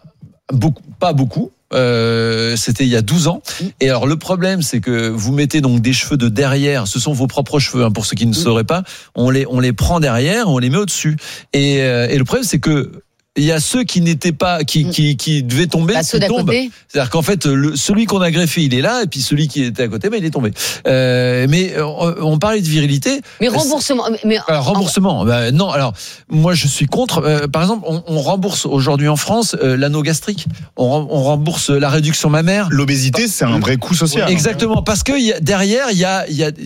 [SPEAKER 1] C'était il y a 12 ans. Et alors le problème, c'est que vous mettez donc des cheveux de derrière. Ce sont vos propres cheveux, pour ceux qui ne sauraient pas. On les prend derrière, on les met au-dessus. Et le problème, c'est que il y a ceux qui n'étaient pas, qui devaient tomber, qui tombent. C'est-à-dire qu'en fait, celui qu'on a greffé, il est là, et puis celui qui était à côté, il est tombé. Mais on parlait de virilité.
[SPEAKER 2] Mais remboursement.
[SPEAKER 1] Remboursement. Non. Alors, moi, je suis contre. Par exemple, on rembourse aujourd'hui en France l'anneau gastrique. On rembourse la réduction mammaire.
[SPEAKER 8] L'obésité, c'est un vrai coût social.
[SPEAKER 1] Exactement, parce que derrière, il y a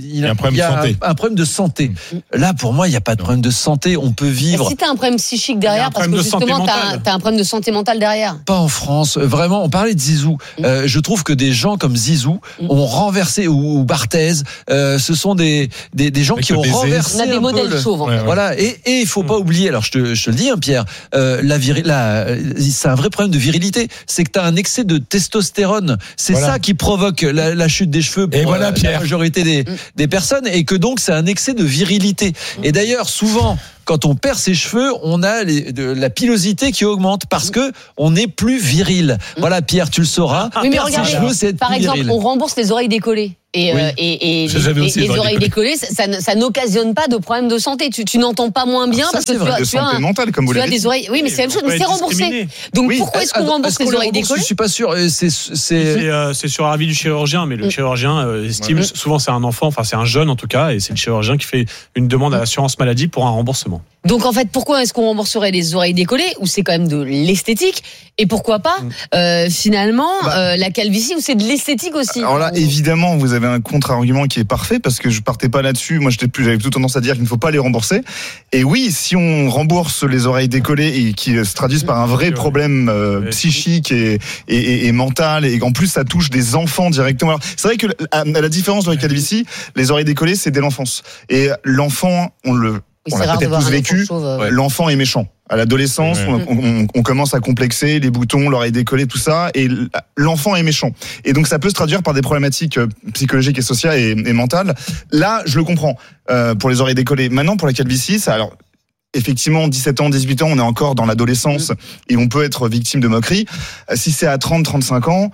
[SPEAKER 1] un problème de santé. Là, pour moi, il n'y a pas de problème de santé. On peut vivre.
[SPEAKER 2] Et si t'as un problème psychique derrière, parce que justement, t'as un problème de santé mentale derrière.
[SPEAKER 1] Pas en France, vraiment. On parlait de Zizou. Je trouve que des gens comme Zizou ont renversé, ou Barthez, ce sont des gens qui ont renversé.
[SPEAKER 2] On a des modèles chauves.
[SPEAKER 1] Voilà. Et il faut pas oublier. Alors je te le dis, Pierre. C'est un vrai problème de virilité. C'est que t'as un excès de testostérone. C'est ça qui provoque la chute des cheveux pour la majorité des personnes, et que donc c'est un excès de virilité. Et d'ailleurs, souvent, quand on perd ses cheveux, on a la pilosité qui augmente parce que on n'est plus viril. Voilà, Pierre, tu le sauras.
[SPEAKER 2] Oui, mais regardez,
[SPEAKER 1] cheveux, c'est
[SPEAKER 2] par exemple, on rembourse les oreilles décollées. Et les oreilles décollées, ça n'occasionne pas de problème de santé. Tu n'entends pas moins bien parce que tu as des oreilles. Oui, mais c'est la même chose, mais c'est remboursé. Donc pourquoi est-ce qu'on rembourse les oreilles décollées ?
[SPEAKER 1] Je suis pas sûr.
[SPEAKER 21] C'est sur avis du chirurgien, mais le chirurgien estime, souvent c'est un enfant, enfin c'est un jeune en tout cas, et c'est le chirurgien qui fait une demande à l'assurance maladie pour un remboursement.
[SPEAKER 2] Donc en fait, pourquoi est-ce qu'on rembourserait les oreilles décollées, où c'est quand même de l'esthétique, et pourquoi pas finalement la calvitie, où c'est de l'esthétique aussi?
[SPEAKER 8] Alors là, évidemment, vous avez un contre-argument qui est parfait, parce que je partais pas là-dessus. Moi, j'avais plutôt tendance à dire qu'il ne faut pas les rembourser. Et oui, si on rembourse les oreilles décollées et qui se traduisent par un vrai problème psychique et mental, et en plus ça touche des enfants directement. Alors, c'est vrai que à la différence de la calvitie, les oreilles décollées, c'est dès l'enfance. Et l'enfant, on l'a peut-être tous vécu, l'enfant est méchant. À l'adolescence, on commence à complexer les boutons, l'oreille décollée, tout ça, et l'enfant est méchant. Et donc ça peut se traduire par des problématiques psychologiques et sociales et mentales. Là, je le comprends pour les oreilles décollées. Maintenant, pour la calvitie, effectivement, 17 ans, 18 ans, on est encore dans l'adolescence et on peut être victime de moqueries. Si c'est à 30, 35 ans,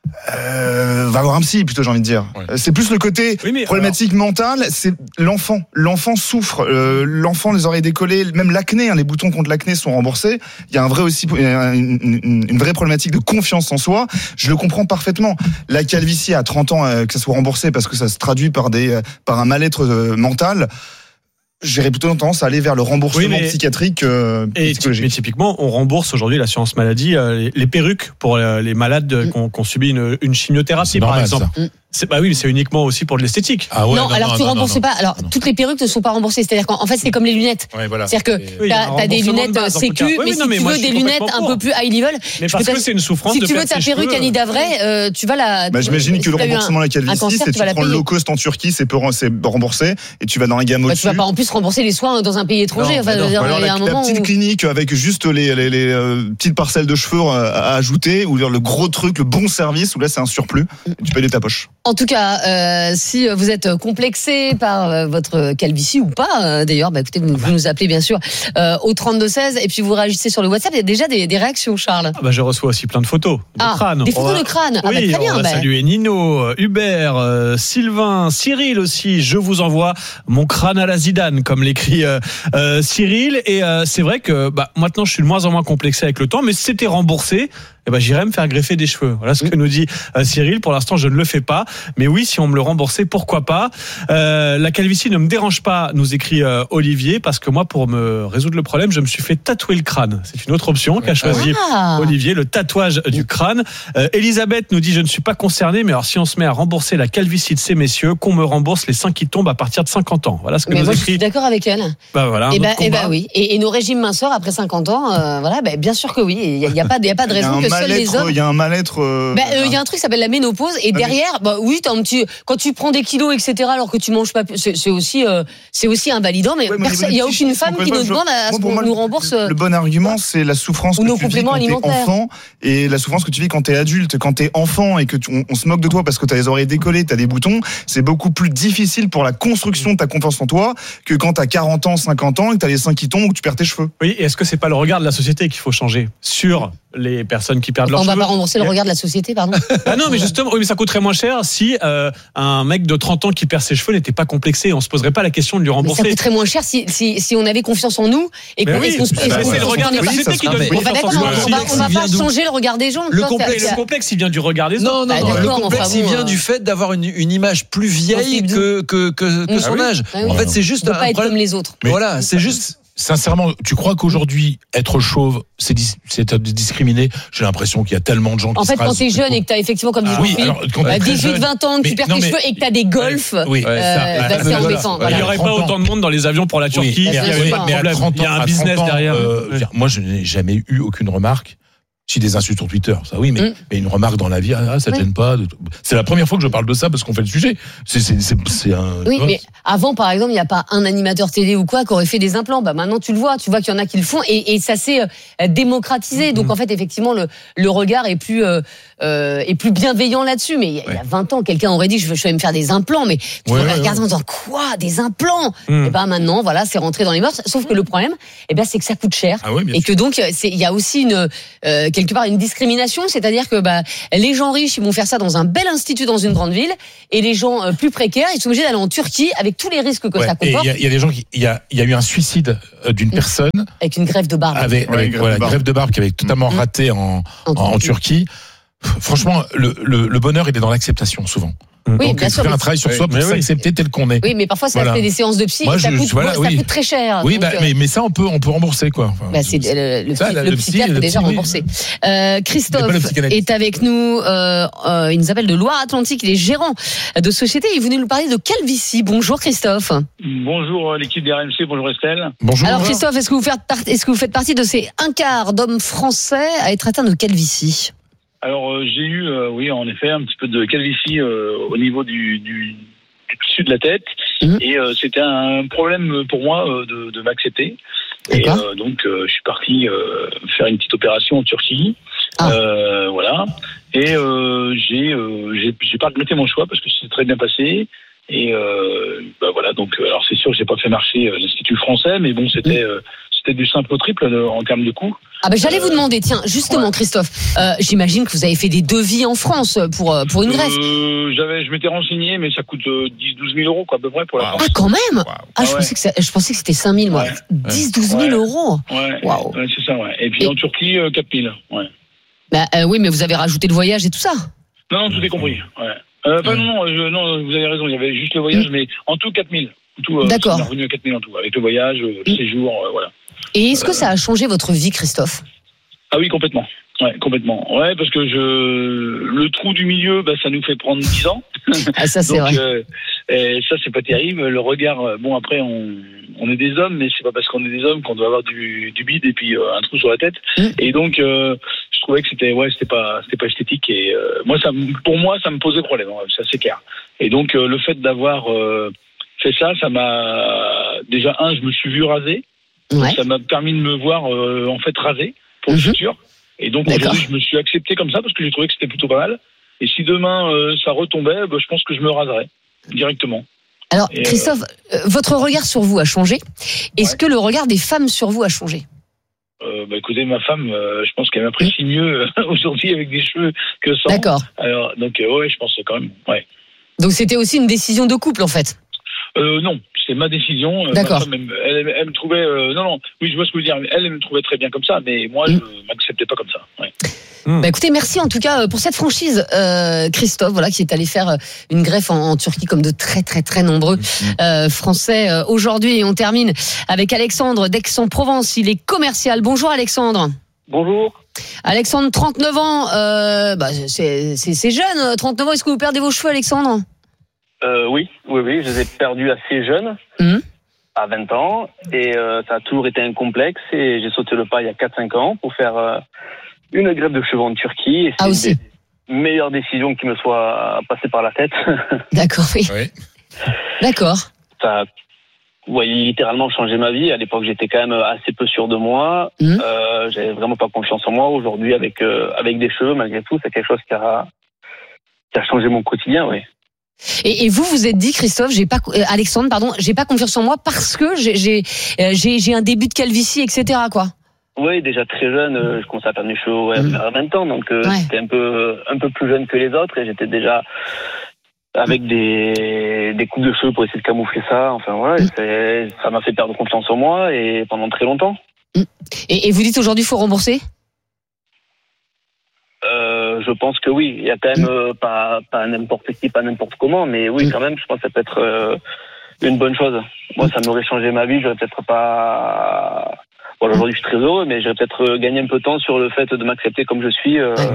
[SPEAKER 8] va voir un psy, plutôt, j'ai envie de dire. C'est plus le côté problématique mentale, c'est l'enfant. L'enfant souffre. L'enfant, les oreilles décollées, même l'acné, les boutons contre l'acné sont remboursés. Il y a une vraie problématique de confiance en soi. Je le comprends parfaitement. La calvitie à 30 ans, que ça soit remboursé parce que ça se traduit par un mal-être mental. J'aurais plutôt tendance à aller vers le remboursement psychiatrique et psychologique.
[SPEAKER 21] Mais typiquement, on rembourse aujourd'hui l'assurance maladie les perruques pour les malades qui ont subi une chimiothérapie, par exemple. Oui, mais c'est uniquement aussi pour de l'esthétique.
[SPEAKER 2] Non, tu rembourses pas. Alors, toutes les perruques ne sont pas remboursées. C'est-à-dire qu'en fait, c'est comme les lunettes. C'est-à-dire que t'as des lunettes sécu, mais si tu veux des lunettes un peu plus high level.
[SPEAKER 21] Mais parce que c'est une souffrance.
[SPEAKER 2] Si tu veux ta perruque Annie Davray, tu vas la.
[SPEAKER 8] J'imagine que le remboursement de la calvitie, c'est tu prends le low cost en Turquie, c'est remboursé, et tu vas dans la gamme au-dessus.
[SPEAKER 2] Tu vas pas en plus rembourser les soins dans un pays étranger.
[SPEAKER 8] Alors la petite clinique avec juste les petites parcelles de cheveux à ajouter, ou le gros truc, le bon service, où là c'est un surplus, tu payes de ta poche.
[SPEAKER 2] En tout cas, si vous êtes complexé par votre calvitie ou pas, d'ailleurs, écoutez, vous nous appelez bien sûr au 32-16 et puis vous réagissez sur le WhatsApp. Il y a déjà des réactions, Charles.
[SPEAKER 21] Je reçois aussi plein de photos de crâne.
[SPEAKER 2] Des photos de crâne.
[SPEAKER 21] Oui,
[SPEAKER 2] très bien.
[SPEAKER 21] On va saluer Nino, Hubert, Sylvain, Cyril aussi. Je vous envoie mon crâne à la Zidane, comme l'écrit Cyril. Et c'est vrai que maintenant, je suis de moins en moins complexé avec le temps, mais si c'était remboursé, j'irais me faire greffer des cheveux. Voilà ce que nous dit Cyril. Pour l'instant, je ne le fais pas. Mais oui, si on me le remboursait, pourquoi pas. La calvitie ne me dérange pas, nous écrit Olivier, parce que moi, pour me résoudre le problème, je me suis fait tatouer le crâne. C'est une autre option qu'a choisi Olivier, le tatouage du crâne. Elisabeth nous dit, je ne suis pas concernée, mais alors si on se met à rembourser la calvitie de ces messieurs, qu'on me rembourse les seins qui tombent à partir de 50 ans. Voilà ce que nous écrit.
[SPEAKER 2] Je suis d'accord avec elle.
[SPEAKER 21] Voilà.
[SPEAKER 2] Oui. Et nos régimes minceurs après 50 ans, bien sûr que oui. Il n'y a pas de raison que
[SPEAKER 8] Il y a un mal-être.
[SPEAKER 2] Il y a un truc qui s'appelle la ménopause et derrière, oui, t'as un petit. Quand tu prends des kilos, etc. Alors que tu manges pas, c'est aussi invalidant. Mais il y a aucune femme qui nous demande à ce qu'on nous rembourse.
[SPEAKER 8] Le bon argument, c'est la souffrance que tu vis quand t'es enfant et la souffrance que tu vis quand t'es adulte. Quand t'es enfant et que on se moque de toi parce que t'as les oreilles décollées, t'as des boutons, c'est beaucoup plus difficile pour la construction de ta confiance en toi que quand t'as 40 ans, 50 ans et que t'as les seins qui tombent ou que tu perds tes cheveux.
[SPEAKER 21] Oui, et est-ce que c'est pas le regard de la société qu'il faut changer sur les personnes qui perdent leurs cheveux?
[SPEAKER 2] On va pas rembourser le regard de la société, pardon.
[SPEAKER 21] Ah non, mais justement, oui, mais ça coûterait moins cher si un mec de 30 ans qui perd ses cheveux n'était pas complexé. On se poserait pas la question de lui rembourser.
[SPEAKER 2] Mais ça coûterait moins cher si on avait confiance en nous et qu'on
[SPEAKER 21] c'est le regard de la société qui donne confiance en nous.
[SPEAKER 2] On va pas changer le regard des gens.
[SPEAKER 21] Le complexe, il vient du regard des autres.
[SPEAKER 1] Non, le complexe, il vient du fait d'avoir une image plus vieille que son âge. En fait, c'est juste
[SPEAKER 2] un problème. Pas être comme les autres.
[SPEAKER 1] Voilà, c'est juste.
[SPEAKER 22] Sincèrement, tu crois qu'aujourd'hui, être chauve, c'est être discriminé? J'ai l'impression qu'il y a tellement de gens qui
[SPEAKER 2] en fait, quand t'es jeune et que t'as effectivement, comme dit 18-20 ans, que tu perds tes cheveux et que t'as des golfs, c'est embêtant.
[SPEAKER 21] Il n'y aurait pas autant de monde dans les avions pour la Turquie. Il y a un business derrière.
[SPEAKER 22] Moi, je n'ai jamais eu aucune remarque. Si des insultes sur Twitter, ça oui, mais une remarque dans la vie, ça te gêne pas. C'est la première fois que je parle de ça parce qu'on fait le sujet. C'est un.
[SPEAKER 2] Oui, mais avant, par exemple, il n'y a pas un animateur télé ou quoi qui aurait fait des implants. Maintenant, tu vois qu'il y en a qui le font et ça s'est démocratisé. Donc en fait, effectivement, le regard est plus bienveillant là-dessus. Mais il y a 20 ans, quelqu'un aurait dit je vais me faire des implants, mais tu regardes en disant quoi, des implants? Et maintenant, voilà, c'est rentré dans les mœurs. Sauf que le problème, c'est que ça coûte cher et que donc il y a aussi quelque part une discrimination, c'est-à-dire que les gens riches ils vont faire ça dans un bel institut dans une grande ville et les gens plus précaires ils sont obligés d'aller en Turquie avec tous les risques que ça comporte.
[SPEAKER 22] Il y a des gens il y a eu un suicide d'une personne
[SPEAKER 2] avec une greffe de barbe.
[SPEAKER 22] Greffe de barbe qui avait totalement raté en Turquie. Franchement, le bonheur il est dans l'acceptation souvent.
[SPEAKER 2] Oui,
[SPEAKER 22] donc, il faut faire un travail sur soi pour s'accepter tel qu'on est.
[SPEAKER 2] Oui, mais parfois, ça fait des séances de psy et ça coûte très cher.
[SPEAKER 22] Oui, mais ça, on peut rembourser, quoi.
[SPEAKER 2] C'est le psychiatre est déjà remboursé. Christophe est avec nous. Il nous appelle de Loire-Atlantique. Il est gérant de société. Il venait nous parler de calvitie. Bonjour, Christophe.
[SPEAKER 5] Bonjour, l'équipe d'RMC. Bonjour, Estelle.
[SPEAKER 22] Bonjour.
[SPEAKER 2] Alors, Christophe, est-ce que vous faites partie de ces un quart d'hommes français à être atteints de calvitie?
[SPEAKER 5] Alors j'ai eu, oui, en effet, un petit peu de calvitie au niveau du dessus de la tête, et c'était un problème pour moi de m'accepter. Et donc je suis parti faire une petite opération en Turquie, voilà. Et j'ai pas regretté mon choix parce que c'est très bien passé. Et voilà, donc alors c'est sûr que j'ai pas fait marcher l'Institut français, mais bon, c'était du simple au triple en termes de coût.
[SPEAKER 2] J'allais vous demander, tiens, justement, Christophe, j'imagine que vous avez fait des devis en France pour une greffe.
[SPEAKER 5] Je m'étais renseigné, mais ça coûte 10-12 000 euros, quoi, à peu près, pour la France.
[SPEAKER 2] Ah, quand même. Je pensais que c'était 5 000, moi. 10-12 000 euros.
[SPEAKER 5] Ouais, c'est ça, ouais. Et puis en Turquie, 4 000, ouais.
[SPEAKER 2] Oui, mais vous avez rajouté le voyage et tout ça.
[SPEAKER 5] Non, tout est compris, ouais. Non, vous avez raison, il y avait juste le voyage, mais en tout 4 000.
[SPEAKER 2] D'accord.
[SPEAKER 5] On est revenu à 4 000 en tout, avec le voyage, le séjour, voilà.
[SPEAKER 2] Et est-ce que ça a changé votre vie, Christophe?
[SPEAKER 5] Ah oui, complètement. Ouais, complètement. Ouais, parce que le trou du milieu, ça nous fait prendre 10 ans.
[SPEAKER 2] Ah, ça, c'est vrai.
[SPEAKER 5] Ça, c'est pas terrible. Le regard, bon, après, on est des hommes, mais c'est pas parce qu'on est des hommes qu'on doit avoir du bide et puis un trou sur la tête. Et donc, je trouvais que c'était pas esthétique. Et pour moi, ça me posait problème. Ça, c'est clair. Et donc, le fait d'avoir fait ça m'a déjà je me suis vu raser. Ouais. Ça m'a permis de me voir en fait rasé pour le futur. Et donc aujourd'hui, je me suis accepté comme ça parce que j'ai trouvé que c'était plutôt pas mal. Et si demain ça retombait, je pense que je me raserais directement.
[SPEAKER 2] Alors Christophe, votre regard sur vous a changé. Est-ce que le regard des femmes sur vous a changé?
[SPEAKER 5] Écoutez, ma femme, je pense qu'elle m'apprécie mieux aujourd'hui avec des cheveux que sans.
[SPEAKER 2] D'accord.
[SPEAKER 5] Alors donc je pense quand même. Ouais.
[SPEAKER 2] Donc c'était aussi une décision de couple en fait.
[SPEAKER 5] Non, c'est ma décision.
[SPEAKER 2] D'accord.
[SPEAKER 5] Ma femme, elle me trouvait. Oui, je vois ce que vous voulez dire. Elle me trouvait très bien comme ça, mais moi, je m'acceptais pas comme ça. Ouais.
[SPEAKER 2] Écoutez, merci en tout cas pour cette franchise, Christophe, voilà, qui est allé faire une greffe en Turquie comme de très très très nombreux Français aujourd'hui. Et on termine avec Alexandre d'Aix-en-Provence. Il est commercial. Bonjour Alexandre.
[SPEAKER 7] Bonjour.
[SPEAKER 2] Alexandre, 39 ans. C'est jeune. 39 ans. Est-ce que vous perdez vos cheveux, Alexandre?
[SPEAKER 7] Oui, je les ai perdus assez jeunes, à 20 ans, et ça a toujours été un complexe, et j'ai sauté le pas il y a 4-5 ans pour faire une greffe de cheveux en Turquie. Et c'est
[SPEAKER 2] aussi.
[SPEAKER 7] une des meilleures décisions qui me soit passée par la tête.
[SPEAKER 2] D'accord, oui. D'accord.
[SPEAKER 7] Ça a littéralement changé ma vie. À l'époque, j'étais quand même assez peu sûr de moi. J'avais vraiment pas confiance en moi. Aujourd'hui, avec des cheveux, malgré tout, c'est quelque chose qui a changé mon quotidien, oui.
[SPEAKER 2] Et vous êtes dit, Christophe, Alexandre, j'ai pas confiance en moi parce que j'ai un début de calvitie, etc., quoi.
[SPEAKER 7] Oui, déjà très jeune, je commençais à perdre mes cheveux à 20 ans, donc j'étais un peu plus jeune que les autres et j'étais déjà avec des coupes de cheveux pour essayer de camoufler ça. Enfin voilà, ça m'a fait perdre confiance en moi et pendant très longtemps.
[SPEAKER 2] Et vous dites aujourd'hui, il faut rembourser ?
[SPEAKER 7] Je pense que oui. Il y a quand même pas n'importe qui, pas n'importe comment, mais oui, quand même, je pense que ça peut être une bonne chose. Moi, ça m'aurait changé ma vie. J'aurais peut-être pas. Bon, aujourd'hui, je suis très heureux, mais j'aurais peut-être gagné un peu de temps sur le fait de m'accepter comme je suis.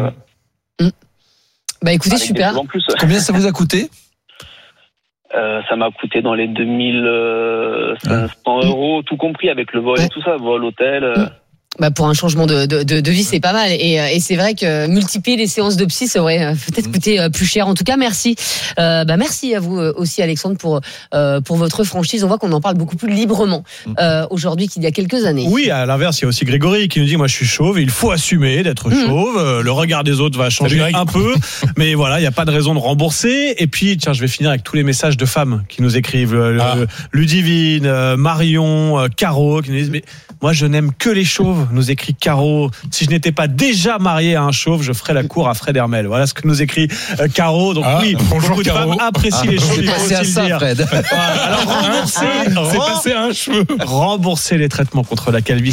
[SPEAKER 2] Bah écoutez, super.
[SPEAKER 1] Combien ça vous a coûté ?
[SPEAKER 7] Ça m'a coûté dans les 2500 €, tout compris avec le vol et tout ça, vol, hôtel.
[SPEAKER 2] Bah pour un changement de vie, c'est pas mal. Et c'est vrai que multiplier les séances de psy, ça aurait peut-être coûté plus cher. En tout cas, merci. Merci à vous aussi, Alexandre, pour votre franchise. On voit qu'on en parle beaucoup plus librement aujourd'hui qu'il y a quelques années.
[SPEAKER 21] Oui, à l'inverse, il y a aussi Grégory qui nous dit, moi je suis chauve, il faut assumer d'être chauve. Le regard des autres va changer un peu. Mais voilà, il n'y a pas de raison de rembourser. Et puis, tiens, je vais finir avec tous les messages de femmes qui nous écrivent. Ludivine, Marion, Caro, qui nous disent, mais moi je n'aime que les chauves. Nous écrit Caro, si je n'étais pas déjà marié à un chauve, je ferais la cour à Fred Hermel. Voilà ce que nous écrit Caro. Donc oui, beaucoup de femmes apprécient les chauves, il faut aussi le dire. Alors rembourser les traitements contre la calvitie.